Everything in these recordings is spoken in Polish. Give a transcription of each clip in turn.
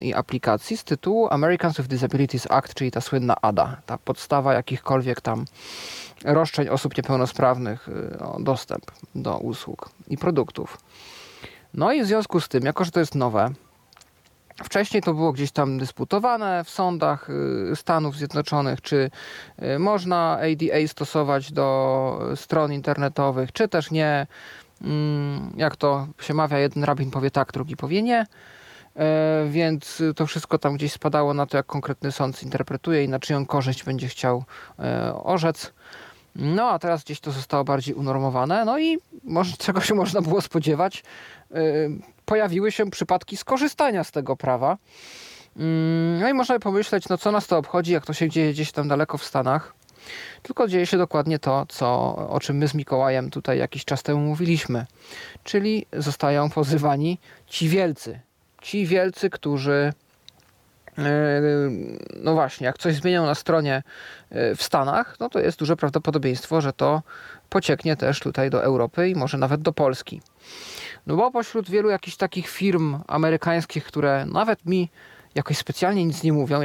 i aplikacji z tytułu Americans with Disabilities Act, czyli ta słynna ADA, ta podstawa jakichkolwiek tam roszczeń osób niepełnosprawnych o dostęp do usług i produktów. No i w związku z tym, jako że to jest nowe, wcześniej to było gdzieś tam dysputowane w sądach Stanów Zjednoczonych, czy można ADA stosować do stron internetowych, czy też nie. Jak to się mawia, jeden rabin powie tak, drugi powie nie. Więc to wszystko tam gdzieś spadało na to, jak konkretny sąd interpretuje i na czyją korzyść będzie chciał orzec. No a teraz gdzieś to zostało bardziej unormowane. No i czego się można było spodziewać? Pojawiły się przypadki skorzystania z tego prawa. No i można by pomyśleć, no co nas to obchodzi, jak to się dzieje gdzieś tam daleko w Stanach. Tylko dzieje się dokładnie to, o czym my z Mikołajem tutaj jakiś czas temu mówiliśmy. Czyli zostają pozywani ci wielcy, którzy no właśnie, jak coś zmienią na stronie w Stanach, no to jest duże prawdopodobieństwo, że to pocieknie też tutaj do Europy i może nawet do Polski. No bo pośród wielu jakichś takich firm amerykańskich, które nawet mi jakoś specjalnie nic nie mówią,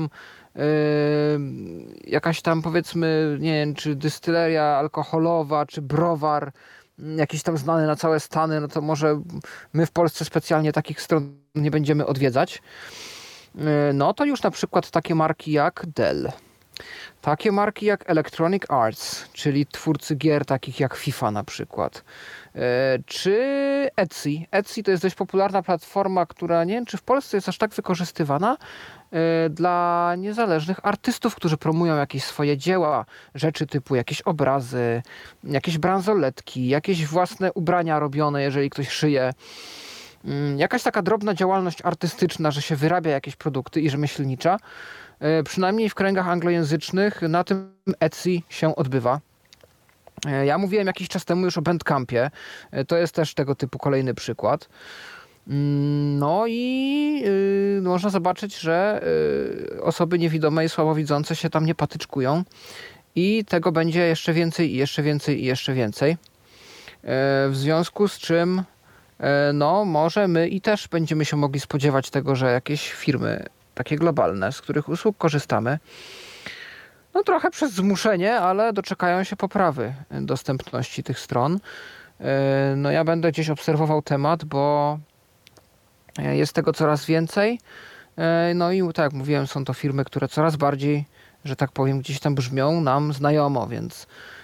jakaś tam powiedzmy, nie wiem, czy dystyleria alkoholowa, czy browar, jakiś tam znany na całe Stany, no to może my w Polsce specjalnie takich stron nie będziemy odwiedzać. No to już na przykład takie marki jak Dell, takie marki jak Electronic Arts, czyli twórcy gier takich jak FIFA na przykład, czy Etsy. Etsy to jest dość popularna platforma, która nie wiem, czy w Polsce jest aż tak wykorzystywana dla niezależnych artystów, którzy promują jakieś swoje dzieła, rzeczy typu jakieś obrazy, jakieś bransoletki, jakieś własne ubrania robione, jeżeli ktoś szyje. Jakaś taka drobna działalność artystyczna, że się wyrabia jakieś produkty i rzemieślnicza, przynajmniej w kręgach anglojęzycznych na tym Etsy się odbywa. Ja mówiłem jakiś czas temu już o Bandcampie, to jest też tego typu kolejny przykład. No i można zobaczyć, że osoby niewidome i słabowidzące się tam nie patyczkują i tego będzie jeszcze więcej i jeszcze więcej i jeszcze więcej. W związku z czym no może my i też będziemy się mogli spodziewać tego, że jakieś firmy takie globalne, z których usług korzystamy, no trochę przez zmuszenie, ale doczekają się poprawy dostępności tych stron. No ja będę gdzieś obserwował temat, bo jest tego coraz więcej. No i tak jak mówiłem, są to firmy, które coraz bardziej, że tak powiem, gdzieś tam brzmią nam znajomo, więc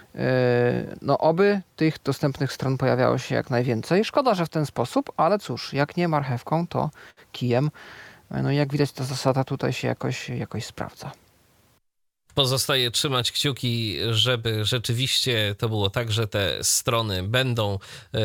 no oby tych dostępnych stron pojawiało się jak najwięcej. Szkoda, że w ten sposób, ale cóż, jak nie marchewką, to kijem. No i jak widać, ta zasada tutaj się jakoś sprawdza. Pozostaje trzymać kciuki, żeby rzeczywiście to było tak, że te strony będą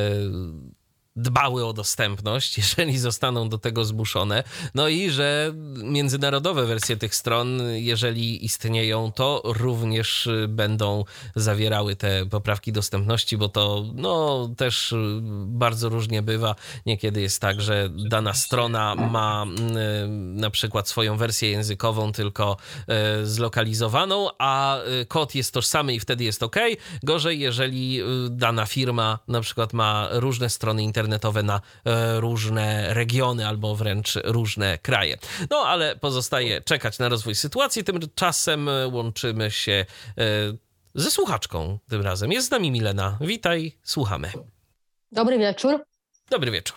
dbały o dostępność, jeżeli zostaną do tego zmuszone. No i że międzynarodowe wersje tych stron, jeżeli istnieją, to również będą zawierały te poprawki dostępności, bo to no, też bardzo różnie bywa. Niekiedy jest tak, że dana strona ma na przykład swoją wersję językową tylko zlokalizowaną, a kod jest tożsamy i wtedy jest OK. Gorzej, jeżeli dana firma na przykład ma różne strony internetowe na różne regiony albo wręcz różne kraje. No ale pozostaje czekać na rozwój sytuacji. Tymczasem łączymy się ze słuchaczką tym razem. Jest z nami Milena. Witaj, słuchamy. Dobry wieczór. Dobry wieczór.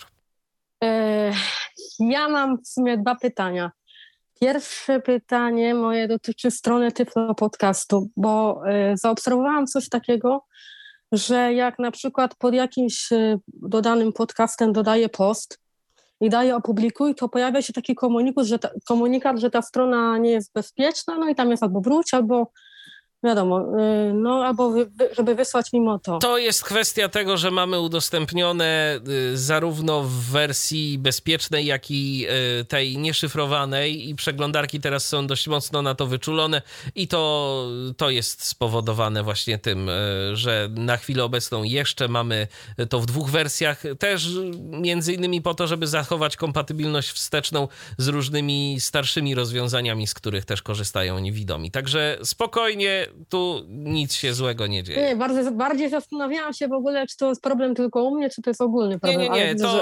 Ja mam w sumie 2 pytania. Pierwsze pytanie moje dotyczy strony Tyflo Podcastu, bo zaobserwowałam coś takiego, że jak na przykład pod jakimś dodanym podcastem dodaję post i daję opublikuj, to pojawia się taki komunikat, że ta strona nie jest bezpieczna, no i tam jest albo wróć, albo wiadomo, no albo żeby wysłać mimo to. To jest kwestia tego, że mamy udostępnione zarówno w wersji bezpiecznej, jak i tej nieszyfrowanej i przeglądarki teraz są dość mocno na to wyczulone i to jest spowodowane właśnie tym, że na chwilę obecną jeszcze mamy to w 2 wersjach, też między innymi po to, żeby zachować kompatybilność wsteczną z różnymi starszymi rozwiązaniami, z których też korzystają niewidomi. Także spokojnie, tu nic się złego nie dzieje. Nie, bardziej zastanawiałam się w ogóle, czy to jest problem tylko u mnie, czy to jest ogólny problem. Nie, widzę,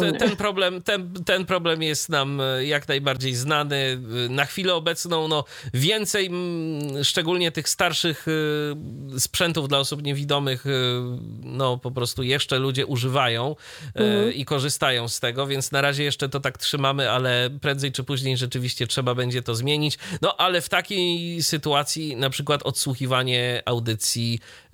ten problem jest nam jak najbardziej znany. Na chwilę obecną więcej, szczególnie tych starszych sprzętów dla osób niewidomych, po prostu jeszcze ludzie używają i korzystają z tego, więc na razie jeszcze to tak trzymamy, ale prędzej czy później rzeczywiście trzeba będzie to zmienić. No ale w takiej sytuacji na przykład odsłuchiwanie audycji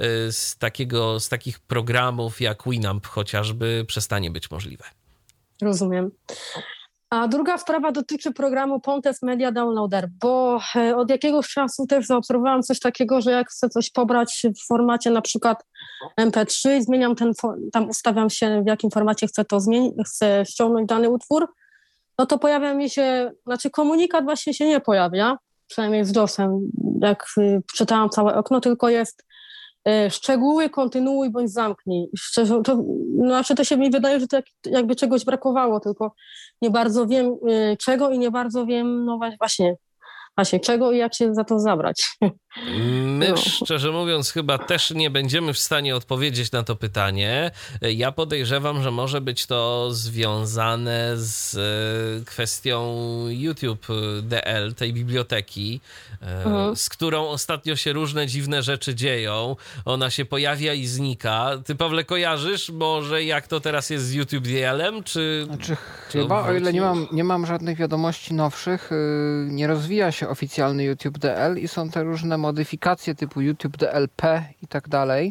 z takich programów jak Winamp chociażby przestanie być możliwe. Rozumiem. A druga sprawa dotyczy programu Pontes Media Downloader, bo od jakiegoś czasu też zaobserwowałam coś takiego, że jak chcę coś pobrać w formacie na przykład MP3, zmieniam tam ustawiam się, w jakim formacie chcę to zmienić, chcę ściągnąć dany utwór, no to pojawia mi się, komunikat właśnie się nie pojawia, przynajmniej z DOS-em, jak czytałam całe okno, tylko jest szczegóły, kontynuuj bądź zamknij. Szczerze, to się mi wydaje, że to jakby czegoś brakowało, tylko nie bardzo wiem czego i nie bardzo wiem, właśnie czego i jak się za to zabrać. My, szczerze mówiąc, chyba też nie będziemy w stanie odpowiedzieć na to pytanie. Ja podejrzewam, że może być to związane z kwestią YouTube DL, tej biblioteki, z którą ostatnio się różne dziwne rzeczy dzieją. Ona się pojawia i znika. Ty, Pawle, kojarzysz może, jak to teraz jest z YouTube DL-em? Chyba, o ile nie mam żadnych wiadomości nowszych, nie rozwija się oficjalny YouTube DL i są te różne modyfikacje typu YouTube DLP i tak dalej.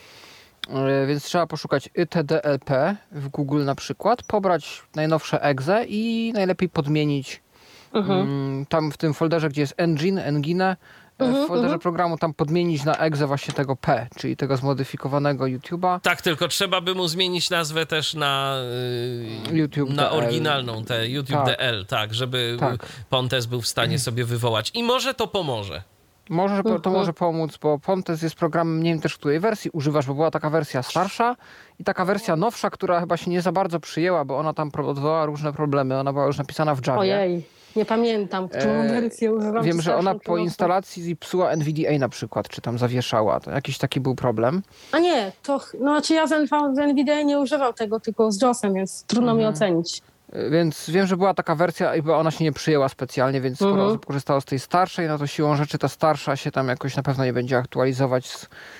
Więc trzeba poszukać ITDLP w Google na przykład, pobrać najnowsze exe i najlepiej podmienić tam w tym folderze, gdzie jest Engine, w folderze programu tam podmienić na exe właśnie tego P, czyli tego zmodyfikowanego YouTube'a. Tak, tylko trzeba by mu zmienić nazwę też na YouTube na DL. oryginalną, te YouTube DL, tak, żeby Pontes był w stanie sobie wywołać. I może to pomoże. To może pomóc, bo Pontes jest programem, nie wiem też, której wersji używasz, bo była taka wersja starsza i taka wersja nowsza, która chyba się nie za bardzo przyjęła, bo ona tam odwołała różne problemy. Ona była już napisana w Javie. Ojej, nie pamiętam, którą wersję używam. Wiem, że ona po instalacji psuła NVDA na przykład, czy tam zawieszała. To jakiś taki był problem. A nie, ja z NVDA nie używał tego, tylko z JOS-em, więc trudno mi ocenić. Więc wiem, że była taka wersja i ona się nie przyjęła specjalnie, więc sporo osób korzystało z tej starszej, no to siłą rzeczy ta starsza się tam jakoś na pewno nie będzie aktualizować,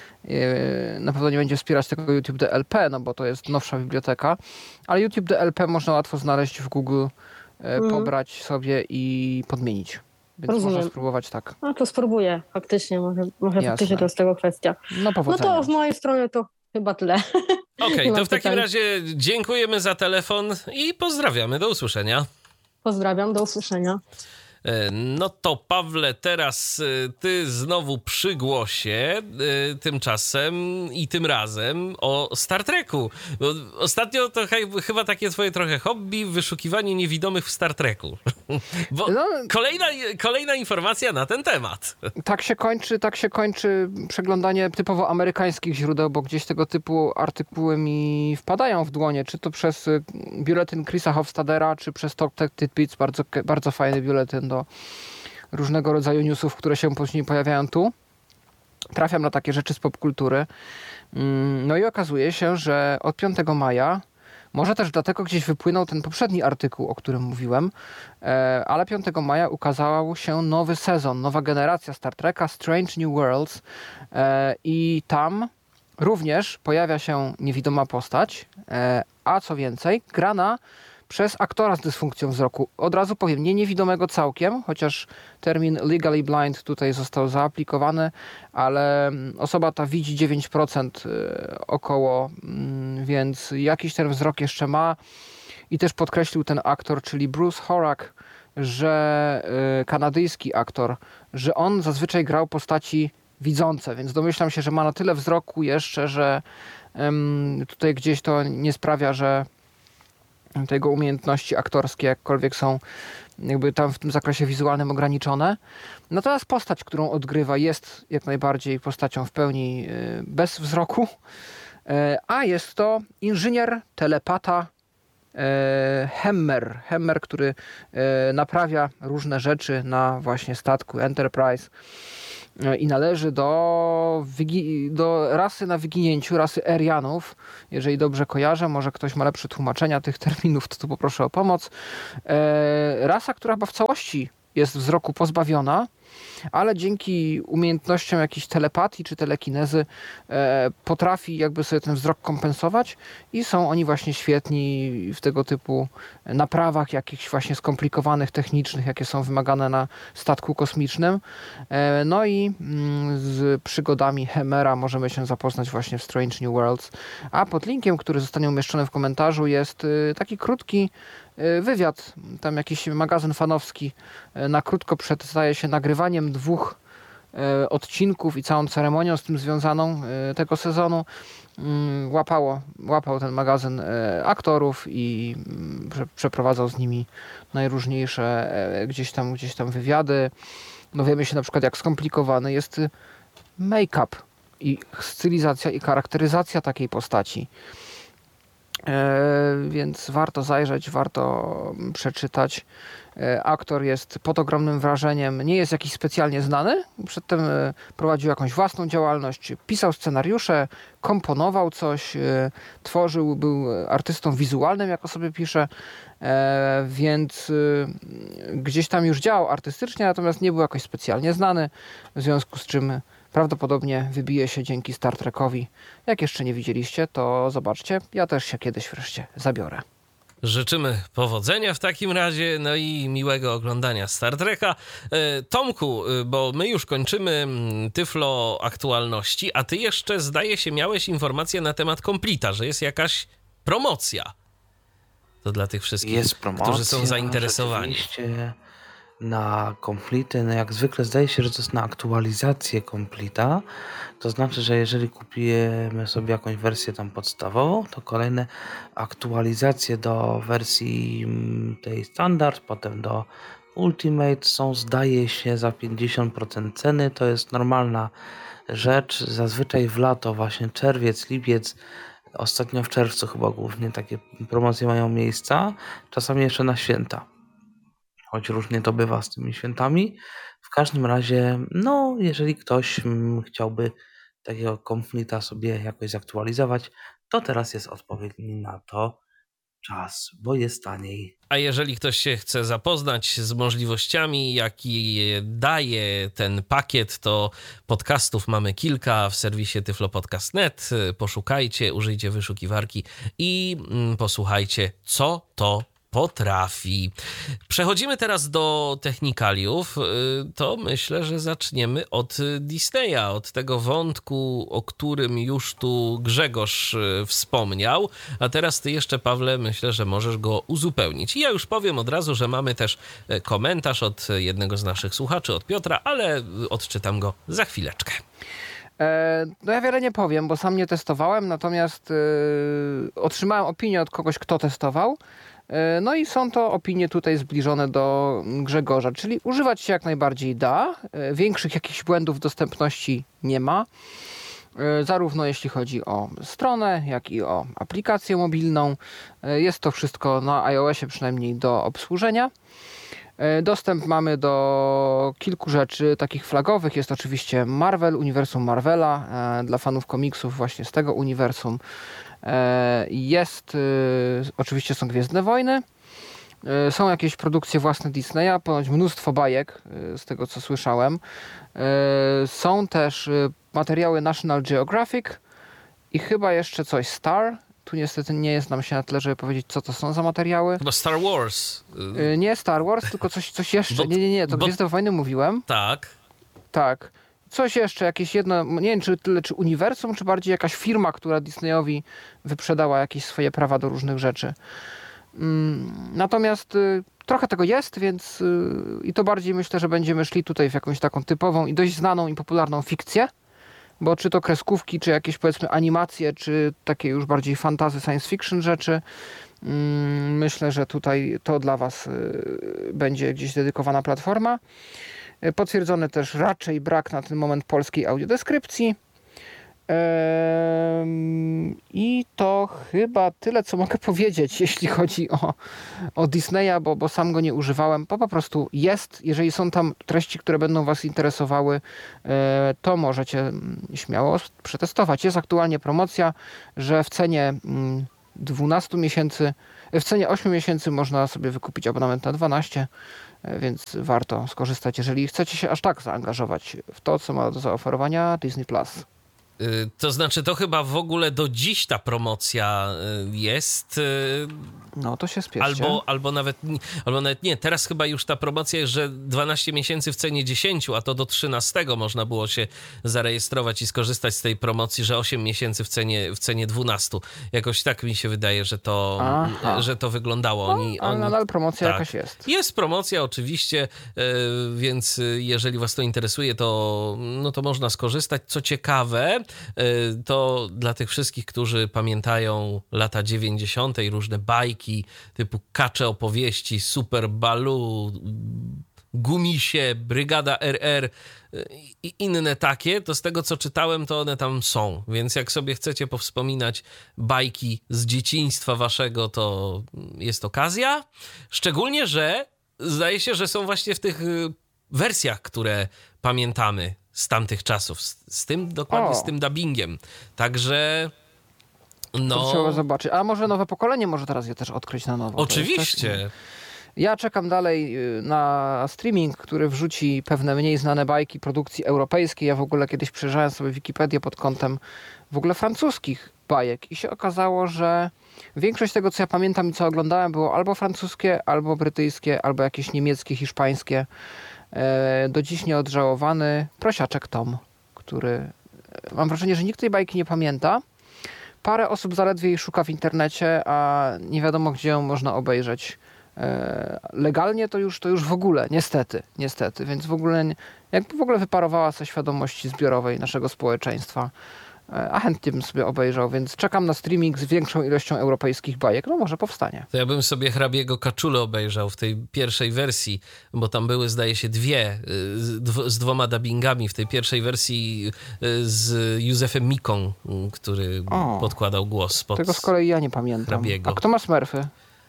na pewno nie będzie wspierać tego YouTube DLP, no bo to jest nowsza biblioteka, ale YouTube DLP można łatwo znaleźć w Google, pobrać sobie i podmienić. Więc można spróbować tak. No to spróbuję, faktycznie, może faktycznie to jest tego kwestia. No powodzenia. No to z mojej strony to chyba tyle. Okej, to w takim razie dziękujemy za telefon i pozdrawiamy. Do usłyszenia. Pozdrawiam, do usłyszenia. No to Pawle, teraz ty znowu przy głosie, tymczasem i tym razem o Star Treku. Bo ostatnio to chyba takie twoje trochę hobby, wyszukiwanie niewidomych w Star Treku. Bo kolejna informacja na ten temat. Tak się kończy przeglądanie typowo amerykańskich źródeł, bo gdzieś tego typu artykuły mi wpadają w dłonie, czy to przez biuletyn Chrisa Hofstadera, czy przez Talk Tech Tidbits, bardzo, bardzo fajny biuletyn do różnego rodzaju newsów, które się później pojawiają tu. Trafiam na takie rzeczy z popkultury. No i okazuje się, że od 5 maja, może też dlatego gdzieś wypłynął ten poprzedni artykuł, o którym mówiłem, ale 5 maja ukazał się nowy sezon, nowa generacja Star Treka, Strange New Worlds, i tam również pojawia się niewidoma postać, a co więcej, grana przez aktora z dysfunkcją wzroku. Od razu powiem, nie niewidomego całkiem, chociaż termin legally blind tutaj został zaaplikowany, ale osoba ta widzi 9% około, więc jakiś ten wzrok jeszcze ma. I też podkreślił ten aktor, czyli Bruce Horak, że kanadyjski aktor, że on zazwyczaj grał postaci widzące, więc domyślam się, że ma na tyle wzroku jeszcze, że tutaj gdzieś to nie sprawia, że te jego umiejętności aktorskie jakkolwiek są jakby tam w tym zakresie wizualnym ograniczone. Natomiast postać, którą odgrywa, jest jak najbardziej postacią w pełni bez wzroku, a jest to inżynier, telepata Hemmer, który naprawia różne rzeczy na właśnie statku Enterprise. i należy do rasy na wyginięciu, rasy Erianów, jeżeli dobrze kojarzę, może ktoś ma lepsze tłumaczenia tych terminów, to tu poproszę o pomoc. Rasa, która chyba w całości jest wzroku pozbawiona, ale dzięki umiejętnościom jakiejś telepatii czy telekinezy potrafi jakby sobie ten wzrok kompensować i są oni właśnie świetni w tego typu naprawach jakichś właśnie skomplikowanych, technicznych, jakie są wymagane na statku kosmicznym. No i z przygodami Hemera możemy się zapoznać właśnie w Strange New Worlds. A pod linkiem, który zostanie umieszczony w komentarzu, jest taki krótki wywiad, tam jakiś magazyn fanowski na krótko przed, zdaje się, nagrywaniem 2 odcinków i całą ceremonią z tym związaną tego sezonu łapał ten magazyn aktorów i przeprowadzał z nimi najróżniejsze gdzieś tam wywiady. Dowiemy się na przykład, jak skomplikowany jest make-up i stylizacja i charakteryzacja takiej postaci. Więc warto zajrzeć, warto przeczytać. Aktor jest pod ogromnym wrażeniem, nie jest jakiś specjalnie znany, przedtem prowadził jakąś własną działalność, pisał scenariusze, komponował coś, tworzył, był artystą wizualnym, jak o sobie pisze, więc gdzieś tam już działał artystycznie, natomiast nie był jakoś specjalnie znany, w związku z czym prawdopodobnie wybije się dzięki Star Trekowi. Jak jeszcze nie widzieliście, to zobaczcie. Ja też się kiedyś wreszcie zabiorę. Życzymy powodzenia w takim razie, no i miłego oglądania Star Treka. Tomku, bo my już kończymy Tyflo Aktualności, a ty jeszcze, zdaje się, miałeś informację na temat Completa, że jest jakaś promocja. To dla tych wszystkich, którzy są zainteresowani. Rzeczywiście na Complete, no jak zwykle zdaje się, że to jest na aktualizację Completa. To znaczy, że jeżeli kupimy sobie jakąś wersję tam podstawową, to kolejne aktualizacje do wersji tej standard, potem do Ultimate są, zdaje się, za 50% ceny. To jest normalna rzecz. Zazwyczaj w lato, właśnie czerwiec, lipiec, ostatnio w czerwcu chyba głównie takie promocje mają miejsca. Czasami jeszcze na święta. Choć różnie to bywa z tymi świętami. W każdym razie, no, jeżeli ktoś chciałby takiego Completa sobie jakoś zaktualizować, to teraz jest odpowiedni na to czas, bo jest taniej. A jeżeli ktoś się chce zapoznać z możliwościami, jakie daje ten pakiet, to podcastów mamy kilka w serwisie tyflopodcast.net. Poszukajcie, użyjcie wyszukiwarki i posłuchajcie, co to potrafi. Przechodzimy teraz do technikaliów. To myślę, że zaczniemy od Disneya, od tego wątku, o którym już tu Grzegorz wspomniał, a teraz ty jeszcze, Pawle, myślę, że możesz go uzupełnić. I ja już powiem od razu, że mamy też komentarz od jednego z naszych słuchaczy, od Piotra, ale odczytam go za chwileczkę. No ja wiele nie powiem, bo sam nie testowałem, natomiast otrzymałem opinię od kogoś, kto testował. No i są to opinie tutaj zbliżone do Grzegorza, czyli używać się jak najbardziej da. Większych jakichś błędów dostępności nie ma. Zarówno jeśli chodzi o stronę, jak i o aplikację mobilną. Jest to wszystko na iOSie przynajmniej do obsłużenia. Dostęp mamy do kilku rzeczy takich flagowych. Jest oczywiście Marvel, uniwersum Marvela, dla fanów komiksów właśnie z tego uniwersum. Oczywiście są Gwiezdne Wojny. Są jakieś produkcje własne Disneya, ponoć mnóstwo bajek, z tego co słyszałem. Są też materiały National Geographic i chyba jeszcze coś Star. Tu niestety nie znam się na tyle, żeby powiedzieć, co to są za materiały. Chyba Star Wars. Nie Star Wars, tylko coś jeszcze. Nie, to Gwiezdne Wojny mówiłem. Tak. Coś jeszcze, jakieś jedno, nie wiem czy uniwersum, czy bardziej jakaś firma, która Disneyowi wyprzedała jakieś swoje prawa do różnych rzeczy. Natomiast trochę tego jest, więc i to bardziej myślę, że będziemy szli tutaj w jakąś taką typową i dość znaną i popularną fikcję, bo czy to kreskówki, czy jakieś powiedzmy animacje, czy takie już bardziej fantasy, science fiction rzeczy, myślę, że tutaj to dla was będzie gdzieś dedykowana platforma. Potwierdzony też raczej brak na ten moment polskiej audiodeskrypcji. I to chyba tyle, co mogę powiedzieć, jeśli chodzi o Disneya, bo sam go nie używałem. Po prostu jest. Jeżeli są tam treści, które będą was interesowały, to możecie śmiało przetestować. Jest aktualnie promocja, że w cenie 12 miesięcy, w cenie 8 miesięcy można sobie wykupić abonament na 12, więc warto skorzystać, jeżeli chcecie się aż tak zaangażować w to, co ma do zaoferowania Disney+. To znaczy, to chyba w ogóle do dziś ta promocja jest. No to się spieszcie. Albo nawet nie. Teraz chyba już ta promocja jest, że 12 miesięcy w cenie 10, a to do 13 można było się zarejestrować i skorzystać z tej promocji, że 8 miesięcy w cenie 12. Jakoś tak mi się wydaje, że to wyglądało. Ale nadal promocja tak. jakaś jest. Jest promocja oczywiście, więc jeżeli was to interesuje, to można skorzystać. Co ciekawe, to dla tych wszystkich, którzy pamiętają lata 90. różne bajki typu Kacze opowieści, Super Baloo, Gumisie, Brygada RR i inne takie, to z tego co czytałem, to one tam są. Więc jak sobie chcecie powspominać bajki z dzieciństwa waszego, to jest okazja. Szczególnie, że zdaje się, że są właśnie w tych wersjach, które pamiętamy z tamtych czasów. Z tym dubbingiem. Także To trzeba zobaczyć. A może nowe pokolenie może teraz je też odkryć na nowo. Oczywiście. Ja czekam dalej na streaming, który wrzuci pewne mniej znane bajki produkcji europejskiej. Ja w ogóle kiedyś przejrzałem sobie Wikipedię pod kątem w ogóle francuskich bajek i się okazało, że większość tego, co ja pamiętam i co oglądałem, było albo francuskie, albo brytyjskie, albo jakieś niemieckie, hiszpańskie. Do dziś nieodżałowany Prosiaczek Tom, który mam wrażenie, że nikt tej bajki nie pamięta. Parę osób zaledwie jej szuka w internecie, a nie wiadomo, gdzie ją można obejrzeć. Legalnie to już w ogóle, niestety, więc w ogóle wyparowała ze świadomości zbiorowej naszego społeczeństwa, a chętnie bym sobie obejrzał, więc czekam na streaming z większą ilością europejskich bajek, może powstanie. To ja bym sobie Hrabiego Kaczulę obejrzał w tej pierwszej wersji, bo tam były, zdaje się, z 2 dubbingami w tej pierwszej wersji z Józefem Miką, który podkładał głos pod tego z kolei ja nie pamiętam. Hrabiego. A kto ma Smurfy?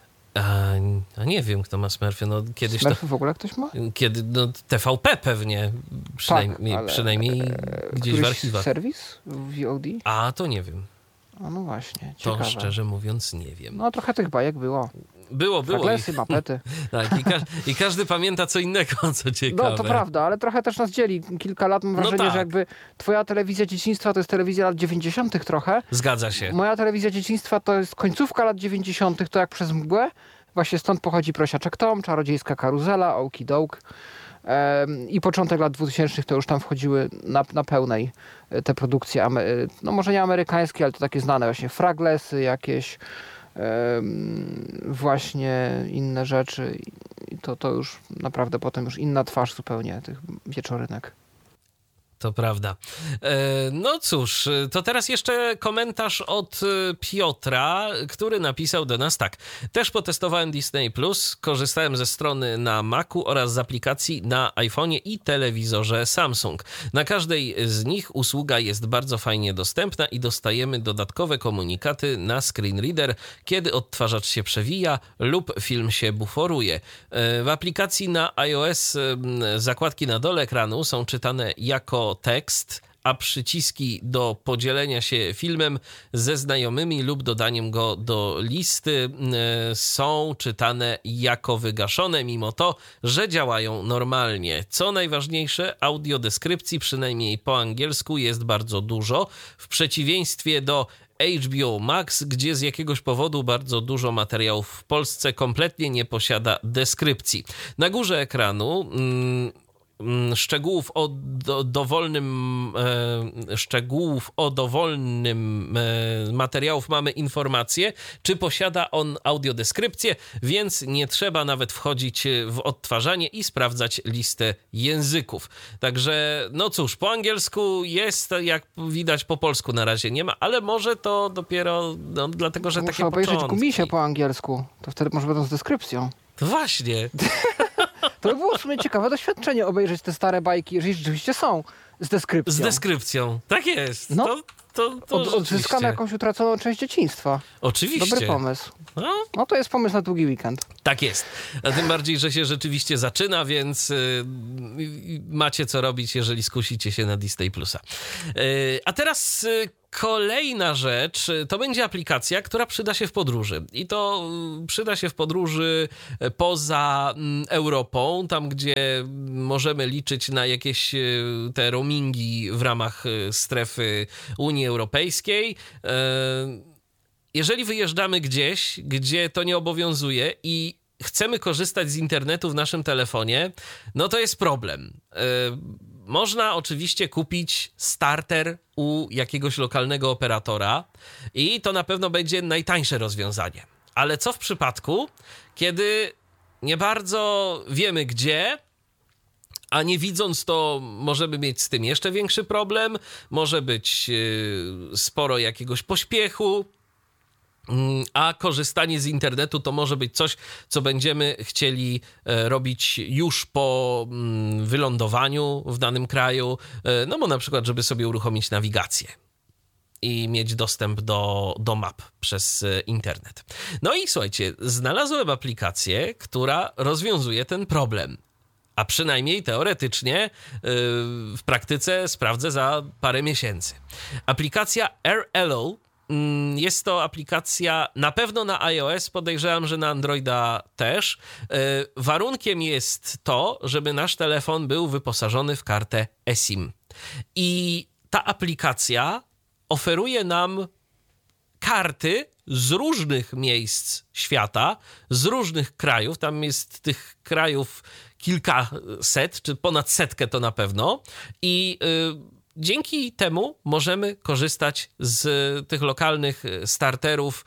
A nie wiem, kto ma Smurfy. Kiedyś Smurfy w ogóle ktoś ma? TVP pewnie. Przynajmniej gdzieś w archiwach. Serwis? VOD? A, to nie wiem. No właśnie, ciekawe. To szczerze mówiąc nie wiem. Trochę tych bajek było. Było. Fraglesy, mapety. Tak, i każdy pamięta co innego, co ciekawe. No to prawda, ale trochę też nas dzieli. Kilka lat mam wrażenie, tak. że jakby twoja telewizja dzieciństwa to jest telewizja lat 90. trochę. Zgadza się. Moja telewizja dzieciństwa to jest końcówka lat 90. to jak przez mgłę. Właśnie stąd pochodzi Prosiaczek Tom, Czarodziejska Karuzela, Ołki Dołk. I początek lat 2000 to już tam wchodziły na pełnej te produkcje, może nie amerykańskie, ale to takie znane właśnie Fraglesy jakieś, właśnie inne rzeczy i to już naprawdę potem już inna twarz zupełnie tych wieczorynek. To prawda. No cóż, to teraz jeszcze komentarz od Piotra, który napisał do nas tak. Też potestowałem Disney+, korzystałem ze strony na Macu oraz z aplikacji na iPhone'ie i telewizorze Samsung. Na każdej z nich usługa jest bardzo fajnie dostępna i dostajemy dodatkowe komunikaty na screen reader, kiedy odtwarzacz się przewija lub film się buforuje. W aplikacji na iOS zakładki na dole ekranu są czytane jako tekst, a przyciski do podzielenia się filmem ze znajomymi lub dodaniem go do listy są czytane jako wygaszone, mimo to, że działają normalnie. Co najważniejsze, audiodeskrypcji, przynajmniej po angielsku, jest bardzo dużo, w przeciwieństwie do HBO Max, gdzie z jakiegoś powodu bardzo dużo materiałów w Polsce kompletnie nie posiada deskrypcji. Na górze ekranu szczegółów o dowolnym materiałów mamy informacje, czy posiada on audiodeskrypcję, więc nie trzeba nawet wchodzić w odtwarzanie i sprawdzać listę języków. Także no cóż, po angielsku jest, jak widać, po polsku na razie nie ma, ale może to dopiero dlatego, że muszę takie obejrzeć początki. Gumisie po angielsku, to wtedy może będą z deskrypcją. To właśnie. To by było w sumie ciekawe doświadczenie obejrzeć te stare bajki, jeżeli rzeczywiście są z deskrypcją. Z deskrypcją, tak jest. No, rzeczywiście. Odzyskamy jakąś utraconą część dzieciństwa. Oczywiście. Dobry pomysł. No, To jest pomysł na długi weekend. tak jest. A tym bardziej, że się rzeczywiście zaczyna, więc macie co robić, jeżeli skusicie się na Disney Plusa. A teraz kolejna rzecz to będzie aplikacja, która przyda się w podróży. I to przyda się w podróży poza Europą, tam gdzie możemy liczyć na jakieś te roamingi w ramach strefy Unii Europejskiej. Jeżeli wyjeżdżamy gdzieś, gdzie to nie obowiązuje i chcemy korzystać z internetu w naszym telefonie, no to jest problem. Można oczywiście kupić starter u jakiegoś lokalnego operatora i to na pewno będzie najtańsze rozwiązanie. Ale co w przypadku, kiedy nie bardzo wiemy gdzie, a nie widząc to możemy mieć z tym jeszcze większy problem, może być sporo jakiegoś pośpiechu, a korzystanie z internetu to może być coś, co będziemy chcieli robić już po wylądowaniu w danym kraju, no bo na przykład, żeby sobie uruchomić nawigację i mieć dostęp do map przez internet. No i słuchajcie, znalazłem aplikację, która rozwiązuje ten problem. A przynajmniej teoretycznie w praktyce sprawdzę za parę miesięcy. Aplikacja AirAllo. Jest to aplikacja na pewno na iOS, podejrzewam, że na Androida też. Warunkiem jest to, żeby nasz telefon był wyposażony w kartę eSIM. I ta aplikacja oferuje nam karty z różnych miejsc świata, z różnych krajów. Tam jest tych krajów kilkaset, czy ponad setkę to na pewno. I dzięki temu możemy korzystać z tych lokalnych starterów,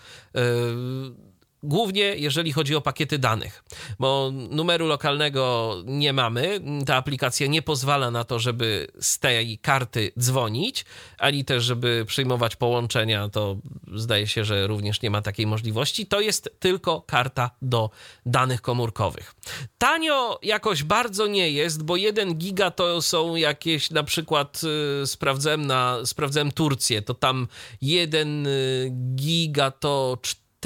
głównie jeżeli chodzi o pakiety danych, bo numeru lokalnego nie mamy, ta aplikacja nie pozwala na to, żeby z tej karty dzwonić, ani też, żeby przyjmować połączenia, to zdaje się, że również nie ma takiej możliwości, to jest tylko karta do danych komórkowych. Tanio jakoś bardzo nie jest, bo 1 giga to są jakieś, na przykład sprawdzałem Turcję, to tam 1 giga to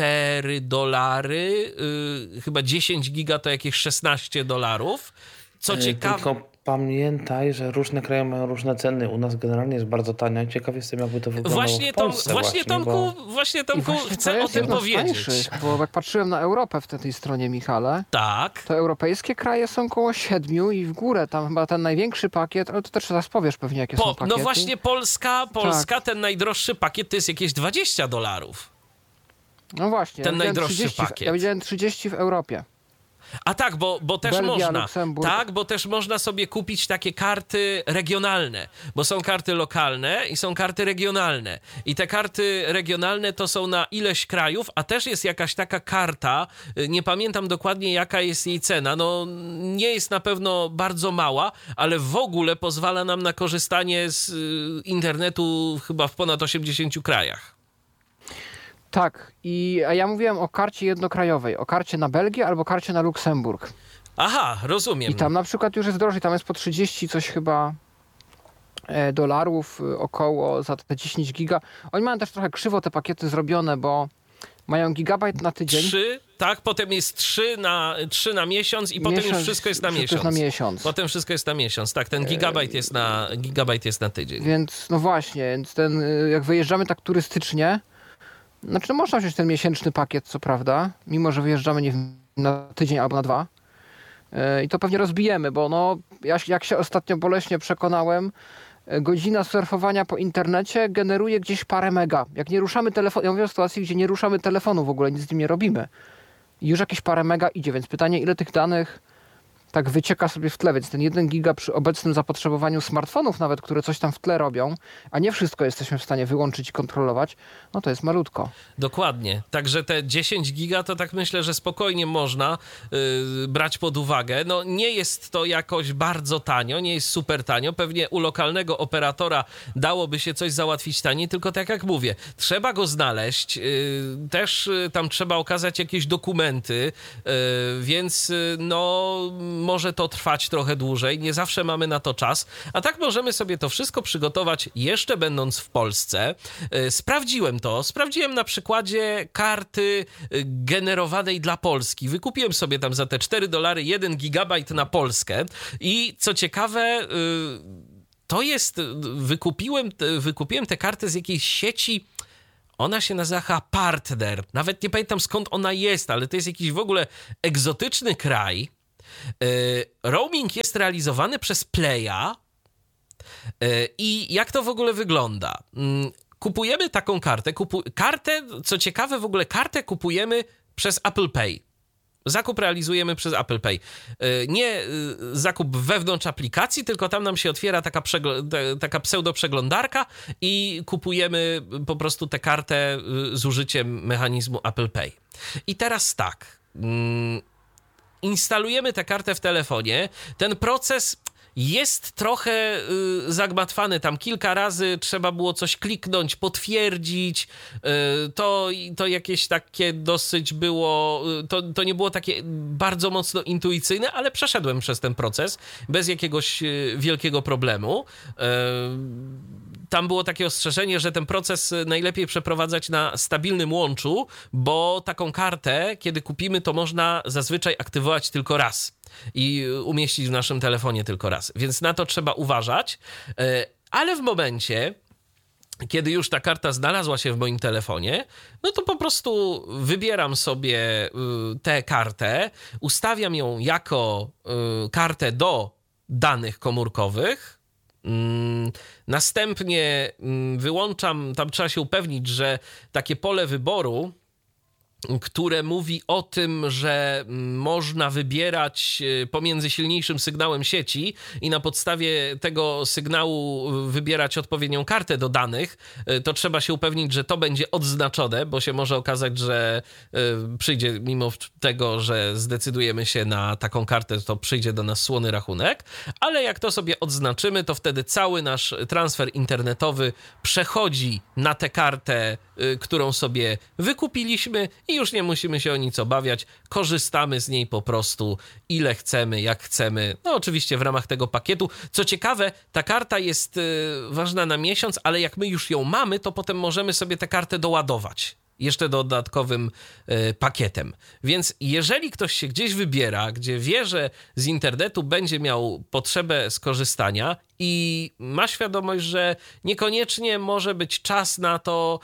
$4, chyba 10 giga to jakieś $16. Co ciekawe... Tylko pamiętaj, że różne kraje mają różne ceny. U nas generalnie jest bardzo tanio. Ciekaw jestem, jakby to wyglądało w Polsce Właśnie, Tomku, chcę o tym powiedzieć. Bo jak patrzyłem na Europę w tej stronie, Michale, tak, to europejskie kraje są koło 7 i w górę. Tam chyba ten największy pakiet, ale to też teraz powiesz pewnie, jakie są pakiety. No właśnie Polska, tak. Ten najdroższy pakiet to jest jakieś $20. No właśnie, ten najdroższy pakiet. Ja widziałem 30 w Europie. A tak, bo też Belgia, można. Luksemburg. Tak, bo też można sobie kupić takie karty regionalne, bo są karty lokalne i są karty regionalne. I te karty regionalne to są na ileś krajów, a też jest jakaś taka karta, nie pamiętam dokładnie jaka jest jej cena, no nie jest na pewno bardzo mała, ale w ogóle pozwala nam na korzystanie z internetu chyba w ponad 80 krajach. Tak, a ja mówiłem o karcie jednokrajowej, o karcie na Belgię albo karcie na Luksemburg. Aha, rozumiem. I tam na przykład już jest drożej, tam jest po 30 coś chyba dolarów około za te 10 giga. Oni mają też trochę krzywo te pakiety zrobione, bo mają gigabajt na tydzień. 3, tak, potem jest 3 na miesiąc i potem już wszystko jest na miesiąc. Potem wszystko jest na miesiąc, tak, ten gigabajt jest na tydzień. Więc no właśnie, więc jak wyjeżdżamy tak turystycznie, znaczy no można wziąć ten miesięczny pakiet, co prawda, mimo że wyjeżdżamy nie na tydzień albo na 2. I to pewnie rozbijemy, bo no, jak się ostatnio boleśnie przekonałem, godzina surfowania po internecie generuje gdzieś parę mega. Jak nie ruszamy telefonu, ja mówię o sytuacji, gdzie nie ruszamy telefonu w ogóle, nic z nim nie robimy. I już jakieś parę mega idzie, więc pytanie, ile tych danych tak wycieka sobie w tle, więc ten 1 giga przy obecnym zapotrzebowaniu smartfonów nawet, które coś tam w tle robią, a nie wszystko jesteśmy w stanie wyłączyć i kontrolować, no to jest malutko. Dokładnie. Także te 10 giga to tak myślę, że spokojnie można brać pod uwagę. No nie jest to jakoś bardzo tanio, nie jest super tanio. Pewnie u lokalnego operatora dałoby się coś załatwić taniej, tylko tak jak mówię, trzeba go znaleźć, też tam trzeba okazać jakieś dokumenty, więc no może to trwać trochę dłużej, nie zawsze mamy na to czas, a tak możemy sobie to wszystko przygotować jeszcze będąc w Polsce. Sprawdziłem na przykładzie karty generowanej dla Polski. Wykupiłem sobie tam za te $4 1 gigabajt na Polskę i co ciekawe, to jest, wykupiłem tę kartę z jakiejś sieci. Ona się nazywa Partner. Nawet nie pamiętam skąd ona jest, ale to jest jakiś w ogóle egzotyczny kraj. Roaming jest realizowany przez Playa. I jak to w ogóle wygląda? Kupujemy taką kartę. Co ciekawe, w ogóle kartę kupujemy przez Apple Pay. Zakup realizujemy przez Apple Pay. Nie zakup wewnątrz aplikacji, tylko tam nam się otwiera taka pseudo-przeglądarka i kupujemy po prostu tę kartę z użyciem mechanizmu Apple Pay. I teraz tak, instalujemy tę kartę w telefonie. Ten proces jest trochę zagmatwany. Tam kilka razy trzeba było coś kliknąć, potwierdzić. To jakieś takie dosyć było... To nie było takie bardzo mocno intuicyjne, ale przeszedłem przez ten proces bez jakiegoś wielkiego problemu. Tam było takie ostrzeżenie, że ten proces najlepiej przeprowadzać na stabilnym łączu, bo taką kartę, kiedy kupimy, to można zazwyczaj aktywować tylko raz i umieścić w naszym telefonie tylko raz. Więc na to trzeba uważać, ale w momencie, kiedy już ta karta znalazła się w moim telefonie, no to po prostu wybieram sobie tę kartę, ustawiam ją jako kartę do danych komórkowych. Następnie wyłączam, tam trzeba się upewnić, że takie pole wyboru, które mówi o tym, że można wybierać pomiędzy silniejszym sygnałem sieci i na podstawie tego sygnału wybierać odpowiednią kartę do danych, to trzeba się upewnić, że to będzie odznaczone, bo się może okazać, że przyjdzie, mimo tego, że zdecydujemy się na taką kartę, to przyjdzie do nas słony rachunek, ale jak to sobie odznaczymy, to wtedy cały nasz transfer internetowy przechodzi na tę kartę, którą sobie wykupiliśmy i już nie musimy się o nic obawiać. Korzystamy z niej po prostu ile chcemy, jak chcemy. No oczywiście w ramach tego pakietu. Co ciekawe, ta karta jest ważna na miesiąc, ale jak my już ją mamy, to potem możemy sobie tę kartę doładować. Jeszcze dodatkowym pakietem. Więc jeżeli ktoś się gdzieś wybiera, gdzie wie, że z internetu będzie miał potrzebę skorzystania i ma świadomość, że niekoniecznie może być czas na to,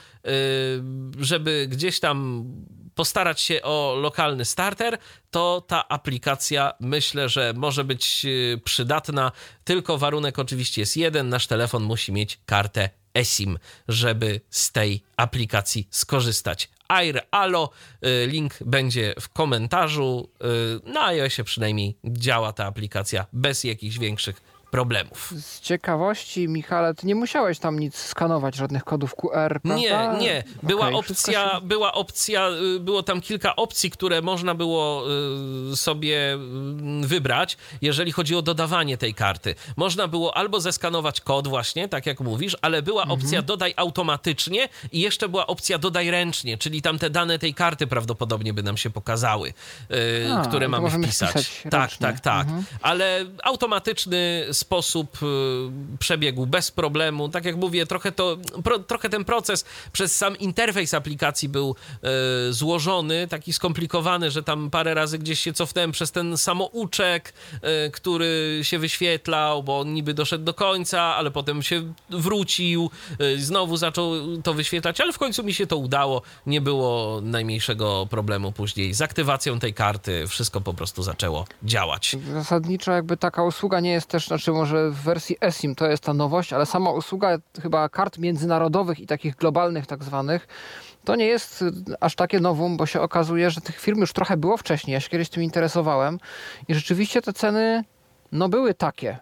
żeby gdzieś tam postarać się o lokalny starter, to ta aplikacja myślę, że może być przydatna. Tylko warunek oczywiście jest jeden. Nasz telefon musi mieć kartę eSIM, żeby z tej aplikacji skorzystać. Air Allo, link będzie w komentarzu. Na iOSie przynajmniej działa ta aplikacja bez jakichś większych problemów. Z ciekawości, Michale, ty nie musiałeś tam nic skanować, żadnych kodów QR, prawda? Nie. Była opcja, było tam kilka opcji, które można było sobie wybrać, jeżeli chodzi o dodawanie tej karty. Można było albo zeskanować kod właśnie, tak jak mówisz, ale była opcja dodaj automatycznie i jeszcze była opcja dodaj ręcznie, czyli tam te dane tej karty prawdopodobnie by nam się pokazały, które mamy wpisać. Tak. Ale automatyczny sposób przebiegł bez problemu. Tak jak mówię, trochę ten proces przez sam interfejs aplikacji był złożony, taki skomplikowany, że tam parę razy gdzieś się cofnąłem przez ten samouczek, który się wyświetlał, bo on niby doszedł do końca, ale potem się wrócił, znowu zaczął to wyświetlać, ale w końcu mi się to udało. Nie było najmniejszego problemu później z aktywacją tej karty. Wszystko po prostu zaczęło działać. Zasadniczo jakby taka usługa nie jest też, znaczy może w wersji eSIM to jest ta nowość, ale sama usługa chyba kart międzynarodowych i takich globalnych tak zwanych, to nie jest aż takie nowum, bo się okazuje, że tych firm już trochę było wcześniej. Ja się kiedyś tym interesowałem i rzeczywiście te ceny były takie,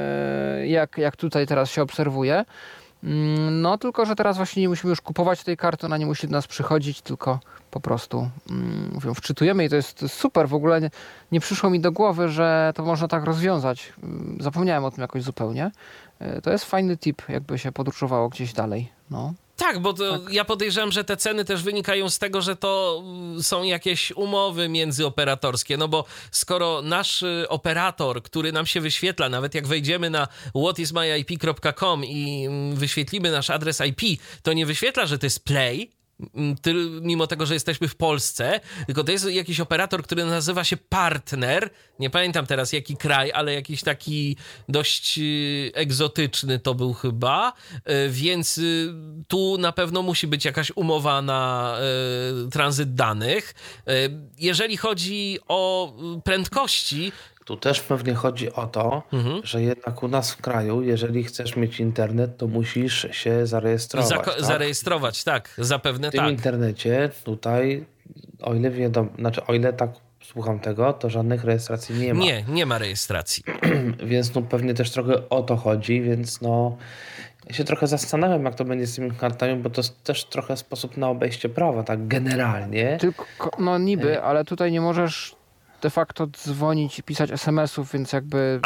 jak tutaj teraz się obserwuje. No tylko, że teraz właśnie nie musimy już kupować tej karty, ona nie musi do nas przychodzić, tylko po prostu wczytujemy i to jest super. W ogóle nie przyszło mi do głowy, że to można tak rozwiązać. Zapomniałem o tym jakoś zupełnie. To jest fajny tip, jakby się podróżowało gdzieś dalej. No. Tak, bo to ja podejrzewam, że te ceny też wynikają z tego, że to są jakieś umowy międzyoperatorskie, no bo skoro nasz operator, który nam się wyświetla, nawet jak wejdziemy na whatismyip.com i wyświetlimy nasz adres IP, to nie wyświetla, że to jest Play, mimo tego, że jesteśmy w Polsce, tylko to jest jakiś operator, który nazywa się Partner, nie pamiętam teraz jaki kraj, ale jakiś taki dość egzotyczny to był chyba, więc tu na pewno musi być jakaś umowa na tranzyt danych. Jeżeli chodzi o prędkości, Tu też pewnie chodzi o to, że jednak u nas w kraju, jeżeli chcesz mieć internet, to musisz się zarejestrować. Tak? Zarejestrować, tak, zapewne W tym tak. internecie tutaj, o ile wiadomo, o ile tak słucham tego, to żadnych rejestracji nie ma. Nie ma rejestracji. Więc no pewnie też trochę o to chodzi, więc no ja się trochę zastanawiam, jak to będzie z tymi kartami, bo to jest też trochę sposób na obejście prawa, tak generalnie. Tylko, no niby, ale tutaj nie możesz de facto dzwonić i pisać SMS-ów, więc jakby...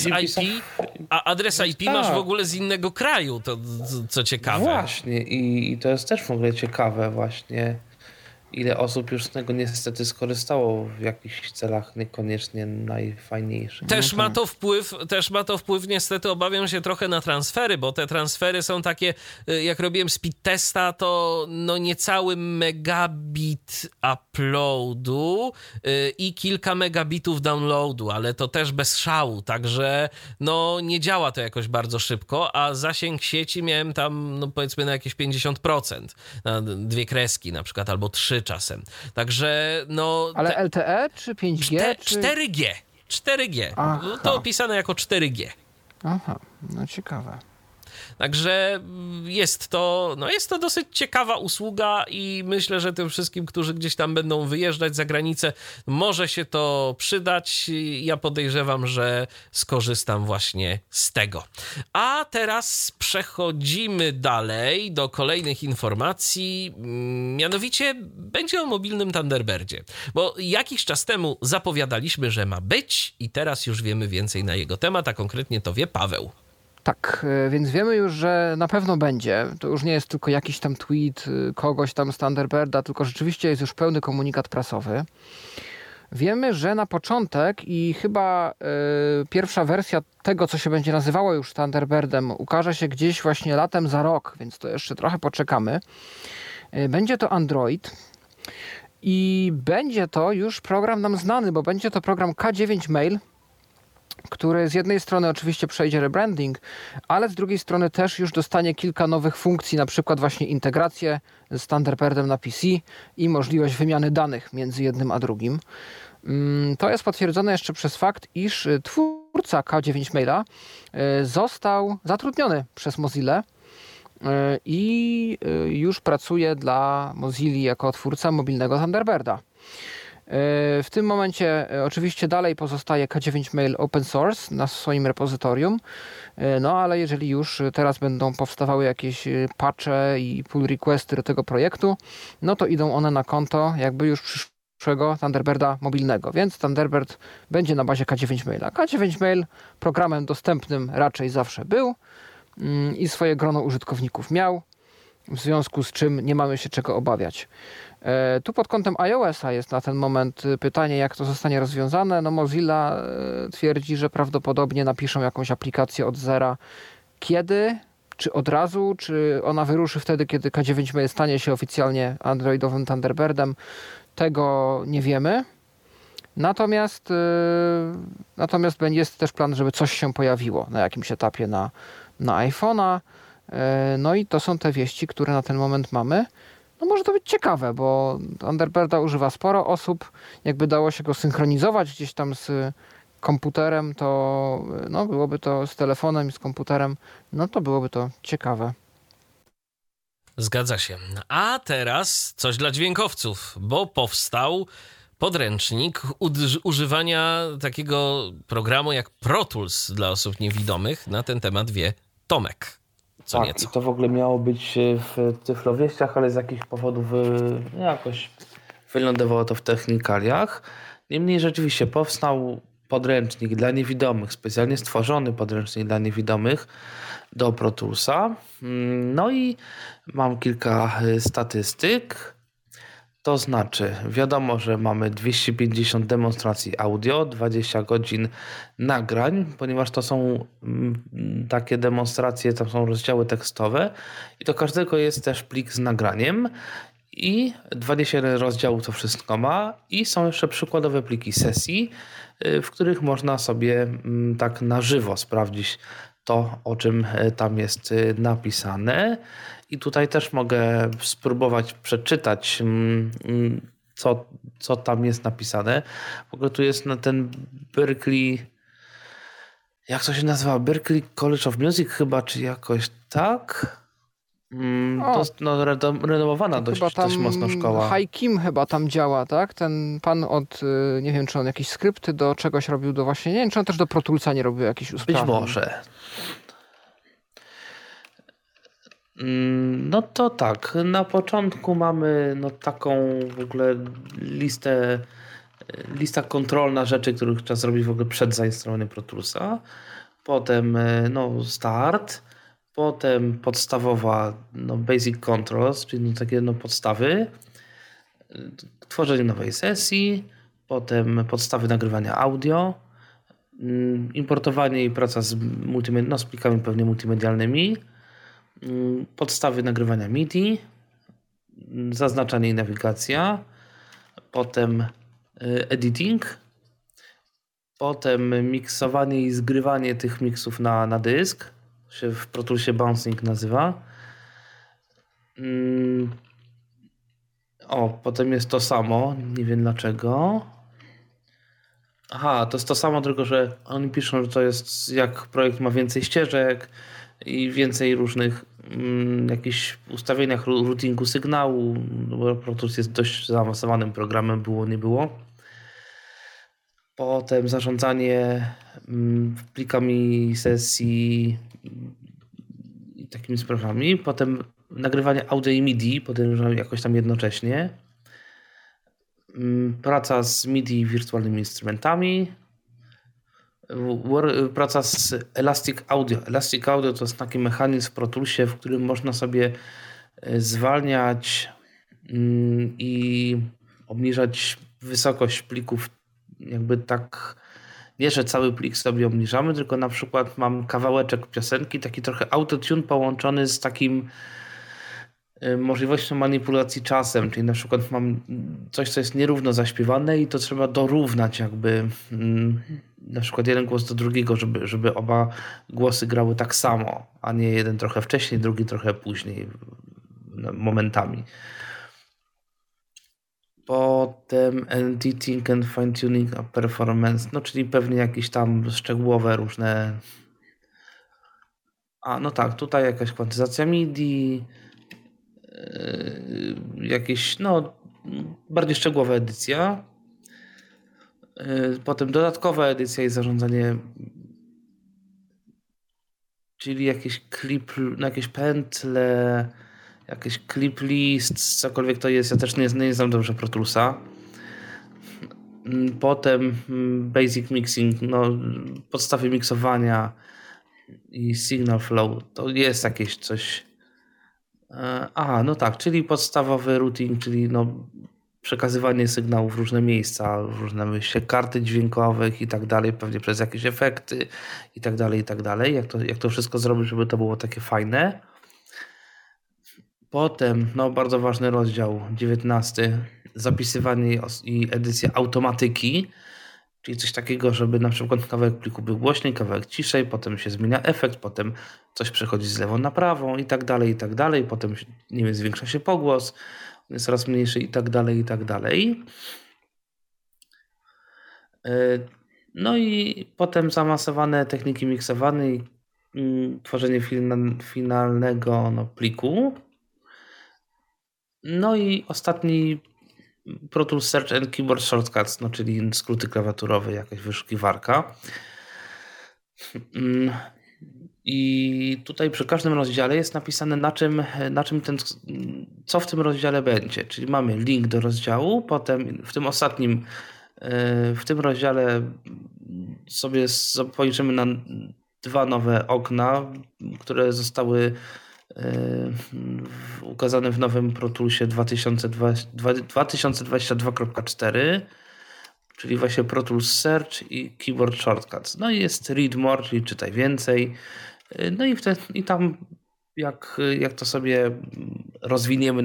A adres IP Tak. masz w ogóle z innego kraju, to co ciekawe. Właśnie i to jest też w ogóle ciekawe właśnie, ile osób już z tego niestety skorzystało w jakichś celach niekoniecznie najfajniejszych. Też ma to wpływ, niestety obawiam się trochę na transfery, bo te transfery są takie, jak robiłem speed testa, to no niecały megabit uploadu i kilka megabitów downloadu, ale to też bez szału, także no nie działa to jakoś bardzo szybko, a zasięg sieci miałem tam no powiedzmy na jakieś 50%, na 2 kreski na przykład, albo 3 czasem. Także no... Ale LTE czy 5G? 4G. 4G. Aha. To opisane jako 4G. Aha, no ciekawe. Także jest to dosyć ciekawa usługa i myślę, że tym wszystkim, którzy gdzieś tam będą wyjeżdżać za granicę, może się to przydać. Ja podejrzewam, że skorzystam właśnie z tego. A teraz przechodzimy dalej do kolejnych informacji. Mianowicie będzie o mobilnym Thunderbirdzie, bo jakiś czas temu zapowiadaliśmy, że ma być i teraz już wiemy więcej na jego temat, a konkretnie to wie Paweł. Tak, więc wiemy już, że na pewno będzie. To już nie jest tylko jakiś tam tweet kogoś tam z Thunderbirda, tylko rzeczywiście jest już pełny komunikat prasowy. Wiemy, że na początek i chyba pierwsza wersja tego, co się będzie nazywało już Thunderbirdem, ukaże się gdzieś właśnie latem za rok, więc to jeszcze trochę poczekamy. Będzie to Android i będzie to już program nam znany, bo będzie to program K9 Mail, który z jednej strony oczywiście przejdzie rebranding, ale z drugiej strony też już dostanie kilka nowych funkcji, na przykład właśnie integrację z Thunderbirdem na PC i możliwość wymiany danych między jednym a drugim. To jest potwierdzone jeszcze przez fakt, iż twórca K9 Maila został zatrudniony przez Mozillę i już pracuje dla Mozilli jako twórca mobilnego Thunderbirda. W tym momencie oczywiście dalej pozostaje K9 Mail open source na swoim repozytorium, no ale jeżeli już teraz będą powstawały jakieś patche i pull requesty do tego projektu, no to idą one na konto jakby już przyszłego Thunderbirda mobilnego, więc Thunderbird będzie na bazie K9 Maila. K9 Mail programem dostępnym raczej zawsze był i swoje grono użytkowników miał, w związku z czym nie mamy się czego obawiać. Tu pod kątem iOS-a jest na ten moment pytanie, jak to zostanie rozwiązane. No Mozilla twierdzi, że prawdopodobnie napiszą jakąś aplikację od zera. Kiedy? Czy od razu? Czy ona wyruszy wtedy, kiedy K9 Mail stanie się oficjalnie androidowym Thunderbirdem? Tego nie wiemy. Natomiast jest też plan, żeby coś się pojawiło na jakimś etapie na iPhone'a. No i to są te wieści, które na ten moment mamy. No może to być ciekawe, bo Thunderbirda używa sporo osób. Jakby dało się go synchronizować gdzieś tam z komputerem, to no byłoby to z telefonem i z komputerem, no to byłoby to ciekawe. Zgadza się. A teraz coś dla dźwiękowców, bo powstał podręcznik używania takiego programu jak Pro Tools dla osób niewidomych. Na ten temat wie Tomek. Co tak, nieco. i to w ogóle miało być w Tyflowieściach, ale z jakichś powodów jakoś wylądowało to w technikaliach. Niemniej rzeczywiście powstał podręcznik dla niewidomych, specjalnie stworzony podręcznik dla niewidomych do Pro Toolsa. No i mam kilka statystyk. To znaczy, wiadomo, że mamy 250 demonstracji audio, 20 godzin nagrań, ponieważ to są takie demonstracje, tam są rozdziały tekstowe i do każdego jest też plik z nagraniem i 21 rozdziałów to wszystko ma i są jeszcze przykładowe pliki sesji, w których można sobie tak na żywo sprawdzić to, o czym tam jest napisane. I tutaj też mogę spróbować przeczytać, co tam jest napisane. W ogóle tu jest ten Berklee, jak to się nazywa? Berklee College of Music chyba, czy jakoś tak? To jest renomowana dość mocno szkoła. Hai Kim chyba tam działa, tak? Ten pan od, nie wiem, czy on jakieś skrypty do czegoś robił, do właśnie, nie wiem, czy on też do Pro Toolsa nie robił jakichś usprawnień. Być może. No to tak, na początku mamy taką w ogóle lista kontrolna rzeczy, których trzeba zrobić w ogóle przed zainstalowaniem Pro Toolsa. Potem start, potem podstawowa basic controls, czyli takie podstawy, tworzenie nowej sesji, potem podstawy nagrywania audio, importowanie i praca z plikami pewnie multimedialnymi, podstawy nagrywania MIDI, zaznaczanie i nawigacja, potem editing, potem miksowanie i zgrywanie tych miksów na dysk, to się w Pro Toolsie bouncing nazywa. Potem jest to samo, nie wiem dlaczego. Aha, to jest to samo, tylko że oni piszą, że to jest jak projekt ma więcej ścieżek i więcej różnych jakichś ustawieniach routingu sygnału, bo Pro Tools jest dość zaawansowanym programem, było, nie było. Potem zarządzanie plikami sesji i takimi sprawami. Potem nagrywanie audio i MIDI, podejrzewam jakoś tam jednocześnie. Praca z MIDI wirtualnymi instrumentami. Praca z Elastic Audio. Elastic Audio to jest taki mechanizm w Pro Toolsie, w którym można sobie zwalniać i obniżać wysokość plików, jakby tak, nie że cały plik sobie obniżamy, tylko na przykład mam kawałeczek piosenki, taki trochę autotune połączony z takim możliwością manipulacji czasem, czyli na przykład mam coś, co jest nierówno zaśpiewane i to trzeba dorównać jakby na przykład jeden głos do drugiego, żeby oba głosy grały tak samo, a nie jeden trochę wcześniej, drugi trochę później momentami. Potem editing and fine tuning of performance, czyli pewnie jakieś tam szczegółowe różne. Tak, tutaj jakaś kwantyzacja MIDI, jakieś bardziej szczegółowa edycja. Potem dodatkowa edycja i zarządzanie, czyli jakieś jakieś pętle, jakieś clip list, cokolwiek to jest. Ja też nie znam dobrze Pro Toolsa. Potem basic mixing, podstawy miksowania i signal flow. To jest jakieś coś. Tak, czyli podstawowy routing, czyli przekazywanie sygnałów w różne miejsca, w różne karty dźwiękowych i tak dalej, pewnie przez jakieś efekty i tak dalej. Jak to wszystko zrobić, żeby to było takie fajne. Potem, bardzo ważny rozdział 19, zapisywanie i edycja automatyki, czyli coś takiego, żeby na przykład kawałek pliku był głośniej, kawałek ciszej, potem się zmienia efekt, potem coś przechodzi z lewo na prawą i tak dalej, potem zwiększa się pogłos, on jest coraz mniejszy i tak dalej. I potem zaawansowane techniki miksowane i tworzenie finalnego pliku. I ostatni Pro Tools Search and Keyboard Shortcuts, czyli skróty klawiaturowe, jakaś wyszukiwarka. I tutaj przy każdym rozdziale jest napisane co w tym rozdziale będzie. Czyli mamy link do rozdziału, potem w tym rozdziale sobie spojrzymy na 2 nowe okna, które zostały ukazane w nowym Pro Toolsie 2022.4, czyli właśnie Pro Tools Search i Keyboard Shortcuts. No i jest Read More, czyli czytaj więcej. No i tam jak to sobie rozwiniemy,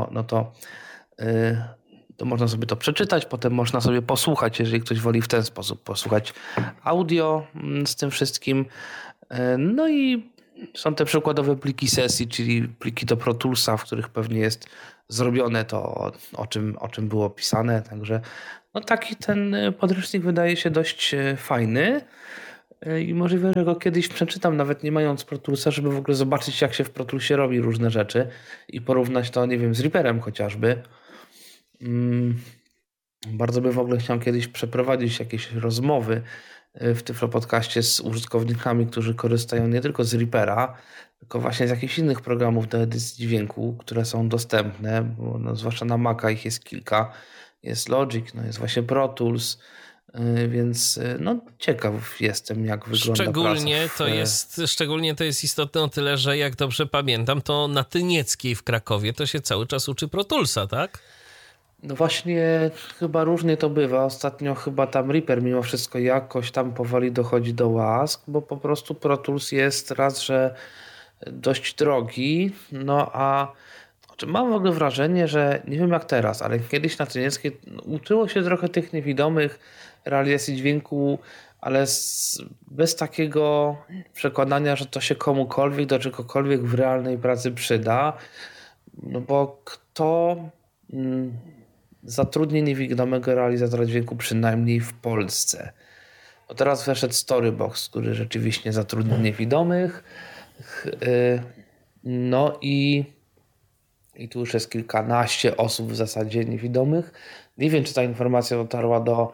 to można sobie to przeczytać, potem można sobie posłuchać, jeżeli ktoś woli w ten sposób posłuchać audio z tym wszystkim. No i są te przykładowe pliki sesji, czyli pliki do Pro Toolsa, w których pewnie jest zrobione to, o czym było pisane. Także no taki ten podręcznik wydaje się dość fajny i możliwe, że go kiedyś przeczytam, nawet nie mając Pro Toolsa, żeby w ogóle zobaczyć, jak się w Pro Toolsie robi różne rzeczy i porównać to, nie wiem, z Reaperem chociażby. Bardzo bym w ogóle chciał kiedyś przeprowadzić jakieś rozmowy w Tyflo Podcaście z użytkownikami, którzy korzystają nie tylko z Reapera, tylko właśnie z jakichś innych programów do edycji dźwięku, które są dostępne, bo no, zwłaszcza na Maca ich jest kilka. Jest Logic, no jest właśnie Pro Tools, więc no, ciekaw jestem, jak wygląda Szczególnie to jest istotne o tyle, że jak dobrze pamiętam, to na Tynieckiej w Krakowie to się cały czas uczy Pro Toolsa, tak? No właśnie, chyba różnie to bywa. Ostatnio chyba tam Reaper mimo wszystko jakoś tam powoli dochodzi do łask, bo po prostu Pro Tools jest raz, że dość drogi, no a mam w ogóle wrażenie, że nie wiem jak teraz, ale kiedyś na Tynieckiej uczyło się trochę tych niewidomych realizacji dźwięku, ale bez takiego przekonania, że to się komukolwiek do czegokolwiek w realnej pracy przyda, no bo kto zatrudni niewidomego realizatora dźwięku, przynajmniej w Polsce. Bo teraz weszedł Storybox, który rzeczywiście zatrudnia niewidomych. No i tu już jest kilkanaście osób w zasadzie niewidomych. Nie wiem, czy ta informacja dotarła do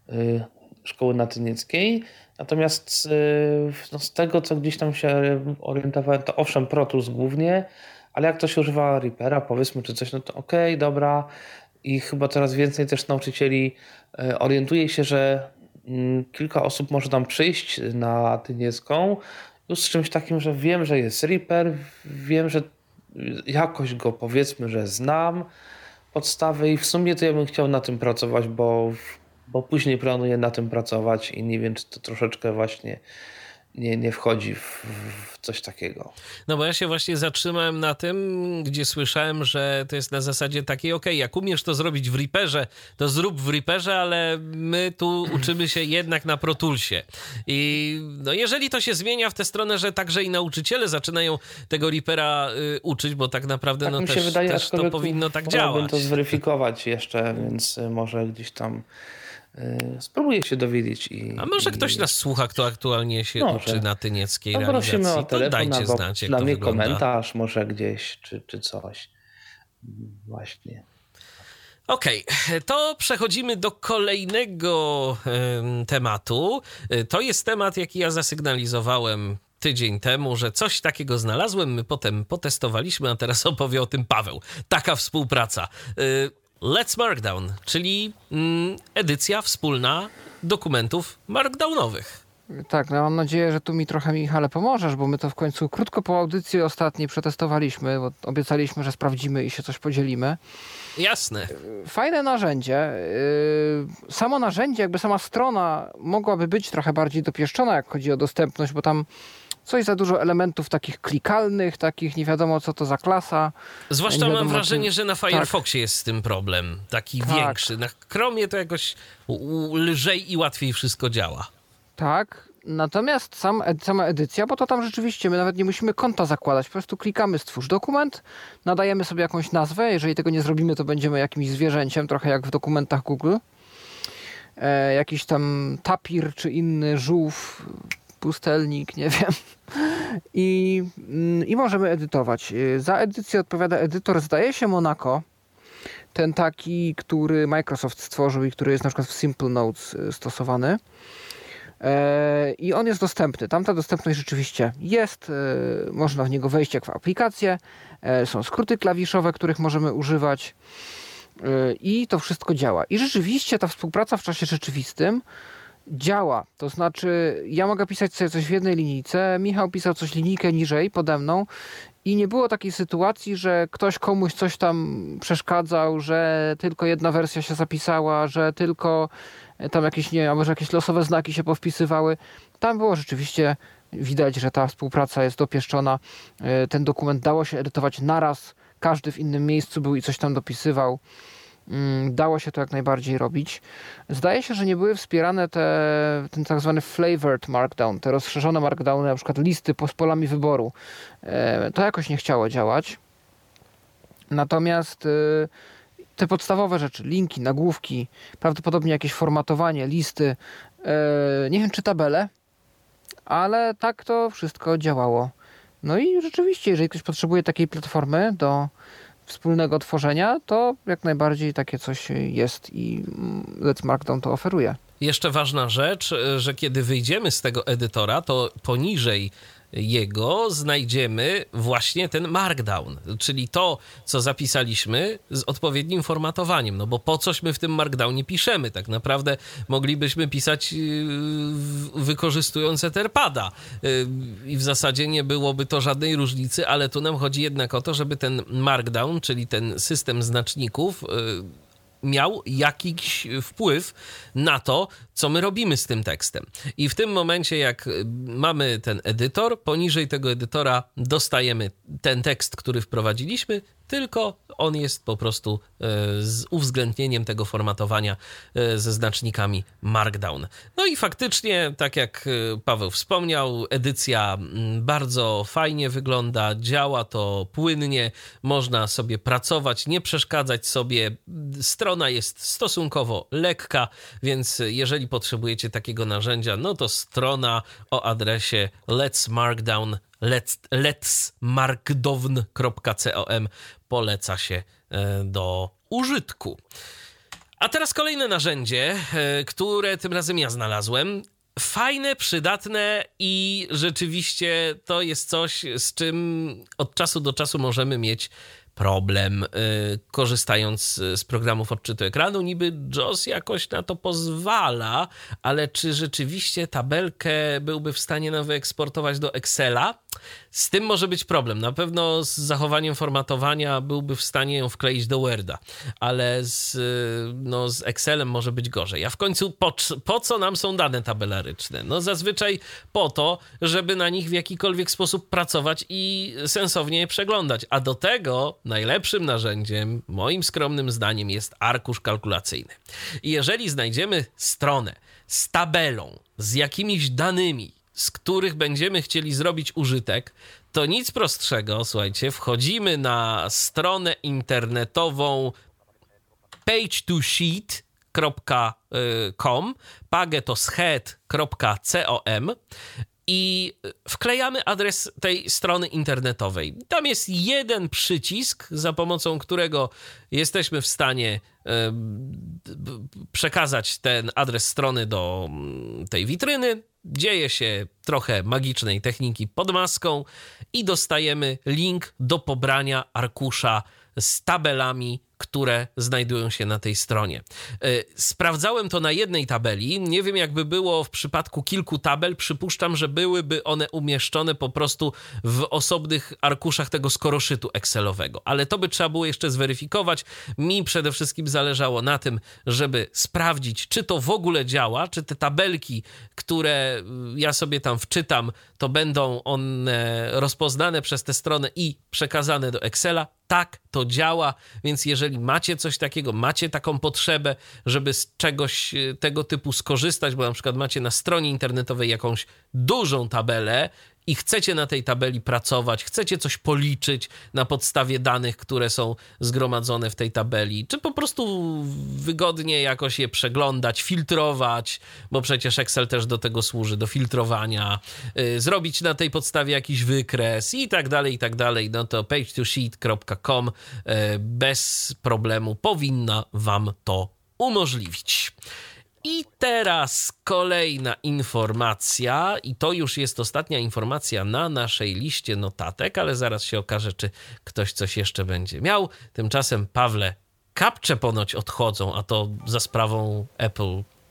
szkoły na Tynieckiej. Natomiast no, z tego, co gdzieś tam się orientowałem, to owszem, Pro Tools głównie, ale jak ktoś używa Reapera, powiedzmy, czy coś, no to okej, dobra. I chyba coraz więcej też nauczycieli orientuje się, że kilka osób może tam przyjść na Tyniecką już z czymś takim, że wiem, że jest Reaper, wiem, że jakoś go powiedzmy, że znam podstawy i w sumie to ja bym chciał na tym pracować, bo później planuję na tym pracować i nie wiem, czy to troszeczkę właśnie nie wchodzi w coś takiego. No bo ja się właśnie zatrzymałem na tym, gdzie słyszałem, że to jest na zasadzie takiej, okej, jak umiesz to zrobić w Reaperze, to zrób w Reaperze, ale my tu uczymy się jednak na Pro Toolsie. I no jeżeli to się zmienia w tę stronę, że także i nauczyciele zaczynają tego Reapera uczyć, bo tak naprawdę tak no mi się wydaje, też to powinno tak działać. Chciałbym to zweryfikować jeszcze, więc może gdzieś tam spróbuję się dowiedzieć. A może ktoś nas słucha, kto aktualnie się uczy na Tynieckiej realizacji? Prosimy o telefon, to dajcie albo znać, jak dla to mnie wygląda. komentarz może gdzieś, czy coś. Właśnie. Okej, to przechodzimy do kolejnego tematu. To jest temat, jaki ja zasygnalizowałem tydzień temu, że coś takiego znalazłem, my potem potestowaliśmy, a teraz opowie o tym Paweł. Taka współpraca. Let's Markdown, czyli edycja wspólna dokumentów markdownowych. Tak, no mam nadzieję, że tu mi trochę, Michale, pomożesz, bo my to w końcu krótko po audycji ostatniej przetestowaliśmy, bo obiecaliśmy, że sprawdzimy i się coś podzielimy. Jasne. Fajne narzędzie. Samo narzędzie, jakby sama strona mogłaby być trochę bardziej dopieszczona, jak chodzi o dostępność, bo tam coś za dużo elementów takich klikalnych, takich nie wiadomo co to za klasa. Zwłaszcza mam wrażenie, że na Firefoxie jest z tym problem. Taki większy. Na Chromie to jakoś lżej i łatwiej wszystko działa. Tak, natomiast sama edycja, bo to tam rzeczywiście my nawet nie musimy konta zakładać, po prostu klikamy stwórz dokument, nadajemy sobie jakąś nazwę, jeżeli tego nie zrobimy, to będziemy jakimś zwierzęciem, trochę jak w dokumentach Google. Jakiś tam tapir czy inny żółw, pustelnik, nie wiem. I możemy edytować. Za edycję odpowiada edytor, zdaje się, Monaco. Ten taki, który Microsoft stworzył i który jest na przykład w Simple Notes stosowany. I on jest dostępny. Tamta dostępność rzeczywiście jest. Można w niego wejść jak w aplikację. Są skróty klawiszowe, których możemy używać. I to wszystko działa. I rzeczywiście ta współpraca w czasie rzeczywistym działa. To znaczy, ja mogę pisać sobie coś w jednej linijce, Michał pisał coś linijkę niżej pode mną i nie było takiej sytuacji, że ktoś komuś coś tam przeszkadzał, że tylko jedna wersja się zapisała, że tylko tam jakieś, nie wiem, albo że jakieś losowe znaki się powpisywały. Tam było rzeczywiście widać, że ta współpraca jest dopieszczona. Ten dokument dało się edytować naraz, każdy w innym miejscu był i coś tam dopisywał. Dało się to jak najbardziej robić. Zdaje się, że nie były wspierane ten tak zwany flavored markdown, te rozszerzone markdowny, na przykład listy z polami wyboru. To jakoś nie chciało działać. Natomiast te podstawowe rzeczy, linki, nagłówki, prawdopodobnie jakieś formatowanie, listy, nie wiem czy tabele, ale tak to wszystko działało. No i rzeczywiście, jeżeli ktoś potrzebuje takiej platformy do wspólnego tworzenia, to jak najbardziej takie coś jest i Let's Markdown to oferuje. Jeszcze ważna rzecz, że kiedy wyjdziemy z tego edytora, to poniżej jego znajdziemy właśnie ten markdown, czyli to, co zapisaliśmy z odpowiednim formatowaniem, no bo po coś my w tym markdownie piszemy? Tak naprawdę moglibyśmy pisać wykorzystując Etherpada i w zasadzie nie byłoby to żadnej różnicy, ale tu nam chodzi jednak o to, żeby ten markdown, czyli ten system znaczników miał jakiś wpływ na to, co my robimy z tym tekstem. I w tym momencie, jak mamy ten edytor, poniżej tego edytora dostajemy ten tekst, który wprowadziliśmy, tylko on jest po prostu z uwzględnieniem tego formatowania ze znacznikami Markdown. No i faktycznie, tak jak Paweł wspomniał, edycja bardzo fajnie wygląda, działa to płynnie, można sobie pracować, nie przeszkadzać sobie. Strona jest stosunkowo lekka, więc jeżeli potrzebujecie takiego narzędzia, no to strona o adresie letsmarkdown.com poleca się do użytku. A teraz kolejne narzędzie, które tym razem ja znalazłem. Fajne, przydatne i rzeczywiście to jest coś, z czym od czasu do czasu możemy mieć problem, korzystając z programów odczytu ekranu. Niby JAWS jakoś na to pozwala, ale czy rzeczywiście tabelkę byłby w stanie nam wyeksportować do Excela? Z tym może być problem. Na pewno z zachowaniem formatowania byłby w stanie ją wkleić do Worda, ale z Excelem może być gorzej. A w końcu po co nam są dane tabelaryczne? No zazwyczaj po to, żeby na nich w jakikolwiek sposób pracować i sensownie je przeglądać. A do tego najlepszym narzędziem, moim skromnym zdaniem, jest arkusz kalkulacyjny. I jeżeli znajdziemy stronę z tabelą, z jakimiś danymi, z których będziemy chcieli zrobić użytek, to nic prostszego, słuchajcie, wchodzimy na stronę internetową page2sheet.com, pagetoshead.com i wklejamy adres tej strony internetowej. Tam jest jeden przycisk, za pomocą którego jesteśmy w stanie przekazać ten adres strony do tej witryny. Dzieje się trochę magicznej techniki pod maską i dostajemy link do pobrania arkusza z tabelami, które znajdują się na tej stronie. Sprawdzałem to na jednej tabeli. Nie wiem, jakby było w przypadku kilku tabel. Przypuszczam, że byłyby one umieszczone po prostu w osobnych arkuszach tego skoroszytu Excelowego. Ale to by trzeba było jeszcze zweryfikować. Mi przede wszystkim zależało na tym, żeby sprawdzić, czy to w ogóle działa, czy te tabelki, które ja sobie tam wczytam, to będą one rozpoznane przez tę stronę i przekazane do Excela. Tak, to działa, więc jeżeli macie coś takiego, macie taką potrzebę, żeby z czegoś tego typu skorzystać, bo na przykład macie na stronie internetowej jakąś dużą tabelę i chcecie na tej tabeli pracować, chcecie coś policzyć na podstawie danych, które są zgromadzone w tej tabeli, czy po prostu wygodnie jakoś je przeglądać, filtrować, bo przecież Excel też do tego służy, do filtrowania, zrobić na tej podstawie jakiś wykres i tak dalej, no to page2sheet.com bez problemu powinna wam to umożliwić. I teraz kolejna informacja, i to już jest ostatnia informacja na naszej liście notatek, ale zaraz się okaże, czy ktoś coś jeszcze będzie miał. Tymczasem, Pawle, kapcze ponoć odchodzą, a to za sprawą Apple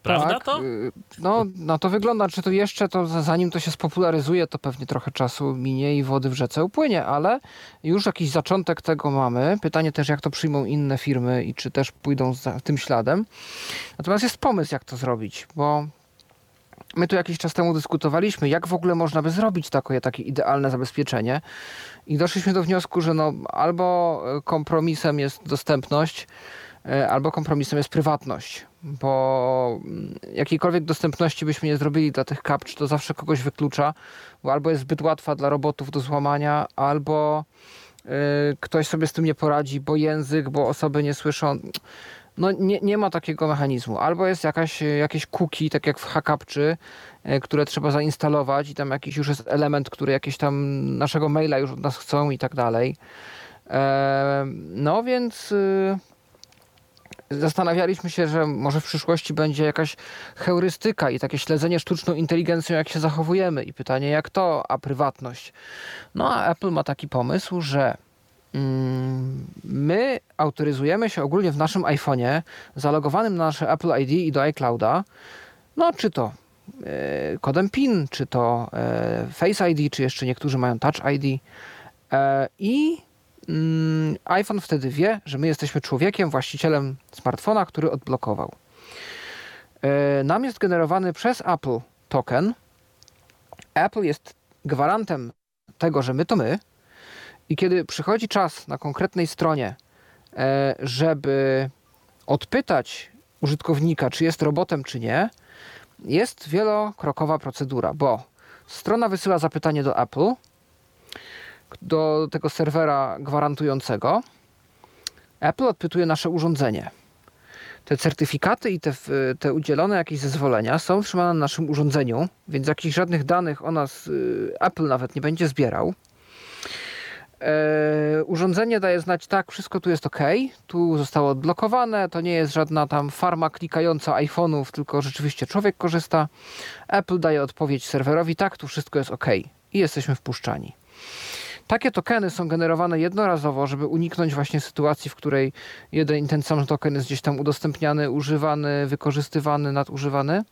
Prawda Tak, to? no to wygląda, czy to jeszcze, to zanim to się spopularyzuje, to pewnie trochę czasu minie i wody w rzece upłynie, ale już jakiś zaczątek tego mamy. Pytanie też, jak to przyjmą inne firmy i czy też pójdą za tym śladem. Natomiast jest pomysł, jak to zrobić, bo my tu jakiś czas temu dyskutowaliśmy, jak w ogóle można by zrobić takie idealne zabezpieczenie i doszliśmy do wniosku, że albo kompromisem jest dostępność, albo kompromisem jest prywatność, bo jakiejkolwiek dostępności byśmy nie zrobili dla tych kapcz, to zawsze kogoś wyklucza, bo albo jest zbyt łatwa dla robotów do złamania, albo ktoś sobie z tym nie poradzi, bo język, bo osoby nie słyszą. Nie ma takiego mechanizmu. Albo jest jakieś cookie, tak jak w HCAPczy, które trzeba zainstalować i tam jakiś już jest element, który jakieś tam naszego maila już od nas chcą i tak dalej. No więc zastanawialiśmy się, że może w przyszłości będzie jakaś heurystyka i takie śledzenie sztuczną inteligencją, jak się zachowujemy. I pytanie, jak to, a prywatność? No a Apple ma taki pomysł, że my autoryzujemy się ogólnie w naszym iPhone'ie zalogowanym na nasze Apple ID i do iClouda, czy to kodem PIN, czy to Face ID, czy jeszcze niektórzy mają Touch ID i iPhone wtedy wie, że my jesteśmy człowiekiem, właścicielem smartfona, który odblokował. Nam jest generowany przez Apple token. Apple jest gwarantem tego, że my to my. I kiedy przychodzi czas na konkretnej stronie, żeby odpytać użytkownika, czy jest robotem, czy nie, jest wielokrokowa procedura, bo strona wysyła zapytanie do Apple, do tego serwera gwarantującego. Apple odpytuje nasze urządzenie. Te certyfikaty i te udzielone jakieś zezwolenia są trzymane na naszym urządzeniu, więc jakichś żadnych danych o nas Apple nawet nie będzie zbierał. Urządzenie daje znać, tak, wszystko tu jest ok, tu zostało odblokowane, to nie jest żadna tam farma klikająca iPhone'ów, tylko rzeczywiście człowiek korzysta. Apple daje odpowiedź serwerowi, tak, tu wszystko jest ok i jesteśmy wpuszczani. Takie tokeny są generowane jednorazowo, żeby uniknąć właśnie sytuacji, w której jeden i ten sam token jest gdzieś tam udostępniany, używany, wykorzystywany, nadużywany.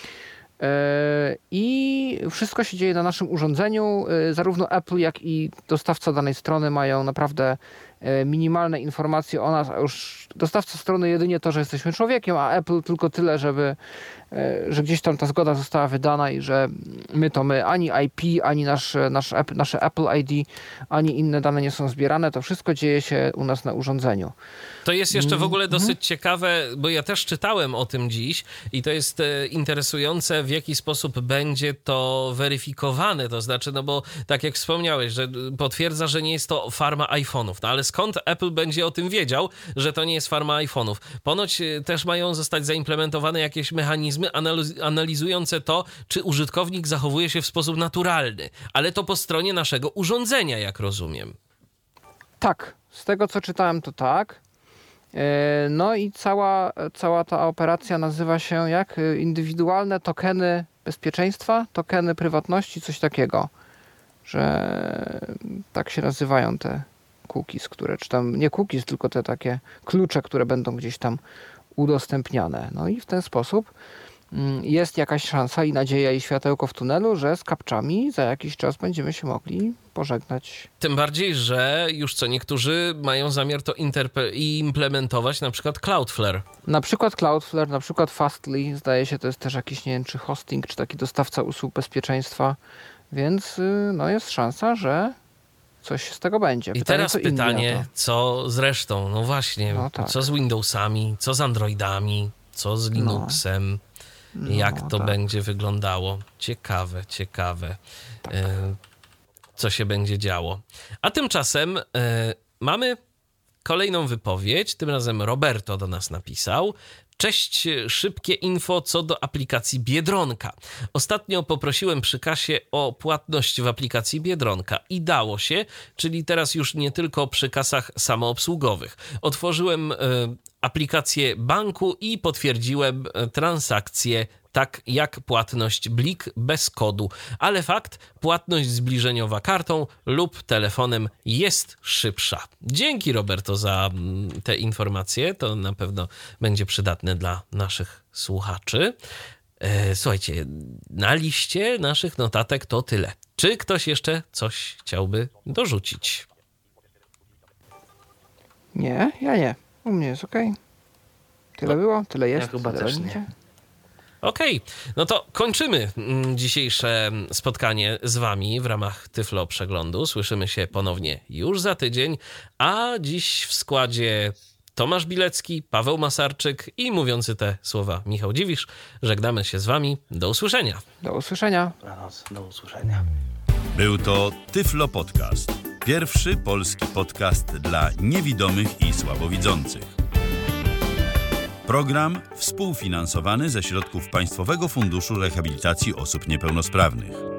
I wszystko się dzieje na naszym urządzeniu. Zarówno Apple, jak i dostawca danej strony mają naprawdę minimalne informacje o nas, a już dostawca strony jedynie to, że jesteśmy człowiekiem, a Apple tylko tyle, że gdzieś tam ta zgoda została wydana i że my to my, ani IP, ani nasze Apple ID, ani inne dane nie są zbierane. To wszystko dzieje się u nas na urządzeniu. To jest jeszcze w ogóle dosyć ciekawe, bo ja też czytałem o tym dziś i to jest interesujące, w jaki sposób będzie to weryfikowane. To znaczy, bo tak jak wspomniałeś, że potwierdza, że nie jest to farma iPhone'ów, ale skąd Apple będzie o tym wiedział, że to nie jest farma iPhone'ów? Ponoć też mają zostać zaimplementowane jakieś mechanizmy analizujące to, czy użytkownik zachowuje się w sposób naturalny, ale to po stronie naszego urządzenia, jak rozumiem. Tak, z tego co czytałem, to tak. No i cała ta operacja nazywa się jak? Indywidualne tokeny bezpieczeństwa, tokeny prywatności, coś takiego, że tak się nazywają te cookies, czy tam nie cookies, tylko te takie klucze, które będą gdzieś tam udostępniane. No i w ten sposób jest jakaś szansa i nadzieja i światełko w tunelu, że z kapczami za jakiś czas będziemy się mogli pożegnać. Tym bardziej, że już niektórzy mają zamiar to implementować, na przykład Cloudflare. Na przykład Fastly, zdaje się, to jest też jakiś, nie wiem, czy hosting, czy taki dostawca usług bezpieczeństwa, więc jest szansa, że coś z tego będzie. I teraz pytanie, co z resztą? No właśnie, tak. Co z Windowsami, co z Androidami, co z Linuxem? Jak to będzie wyglądało? Ciekawe. Tak. Co się będzie działo. A tymczasem mamy kolejną wypowiedź. Tym razem Roberto do nas napisał. Cześć, szybkie info co do aplikacji Biedronka. Ostatnio poprosiłem przy kasie o płatność w aplikacji Biedronka i dało się, czyli teraz już nie tylko przy kasach samoobsługowych. Otworzyłem aplikację banku i potwierdziłem transakcję tak jak płatność blik bez kodu. Ale fakt, płatność zbliżeniowa kartą lub telefonem jest szybsza. Dzięki, Roberto, za te informacje. To na pewno będzie przydatne dla naszych słuchaczy. Słuchajcie, na liście naszych notatek to tyle. Czy ktoś jeszcze coś chciałby dorzucić? Nie, ja nie. U mnie jest okej. Tyle było, tyle jest. Ja chyba tyle też będzie. nie. Okej, no to kończymy dzisiejsze spotkanie z wami w ramach Tyflo Przeglądu. Słyszymy się ponownie już za tydzień, a dziś w składzie Tomasz Bilecki, Paweł Masarczyk i mówiący te słowa Michał Dziwisz. Żegnamy się z wami. Do usłyszenia. Do usłyszenia. Dobranoc, do usłyszenia. Był to Tyflo Podcast. Pierwszy polski podcast dla niewidomych i słabowidzących. Program współfinansowany ze środków Państwowego Funduszu Rehabilitacji Osób Niepełnosprawnych.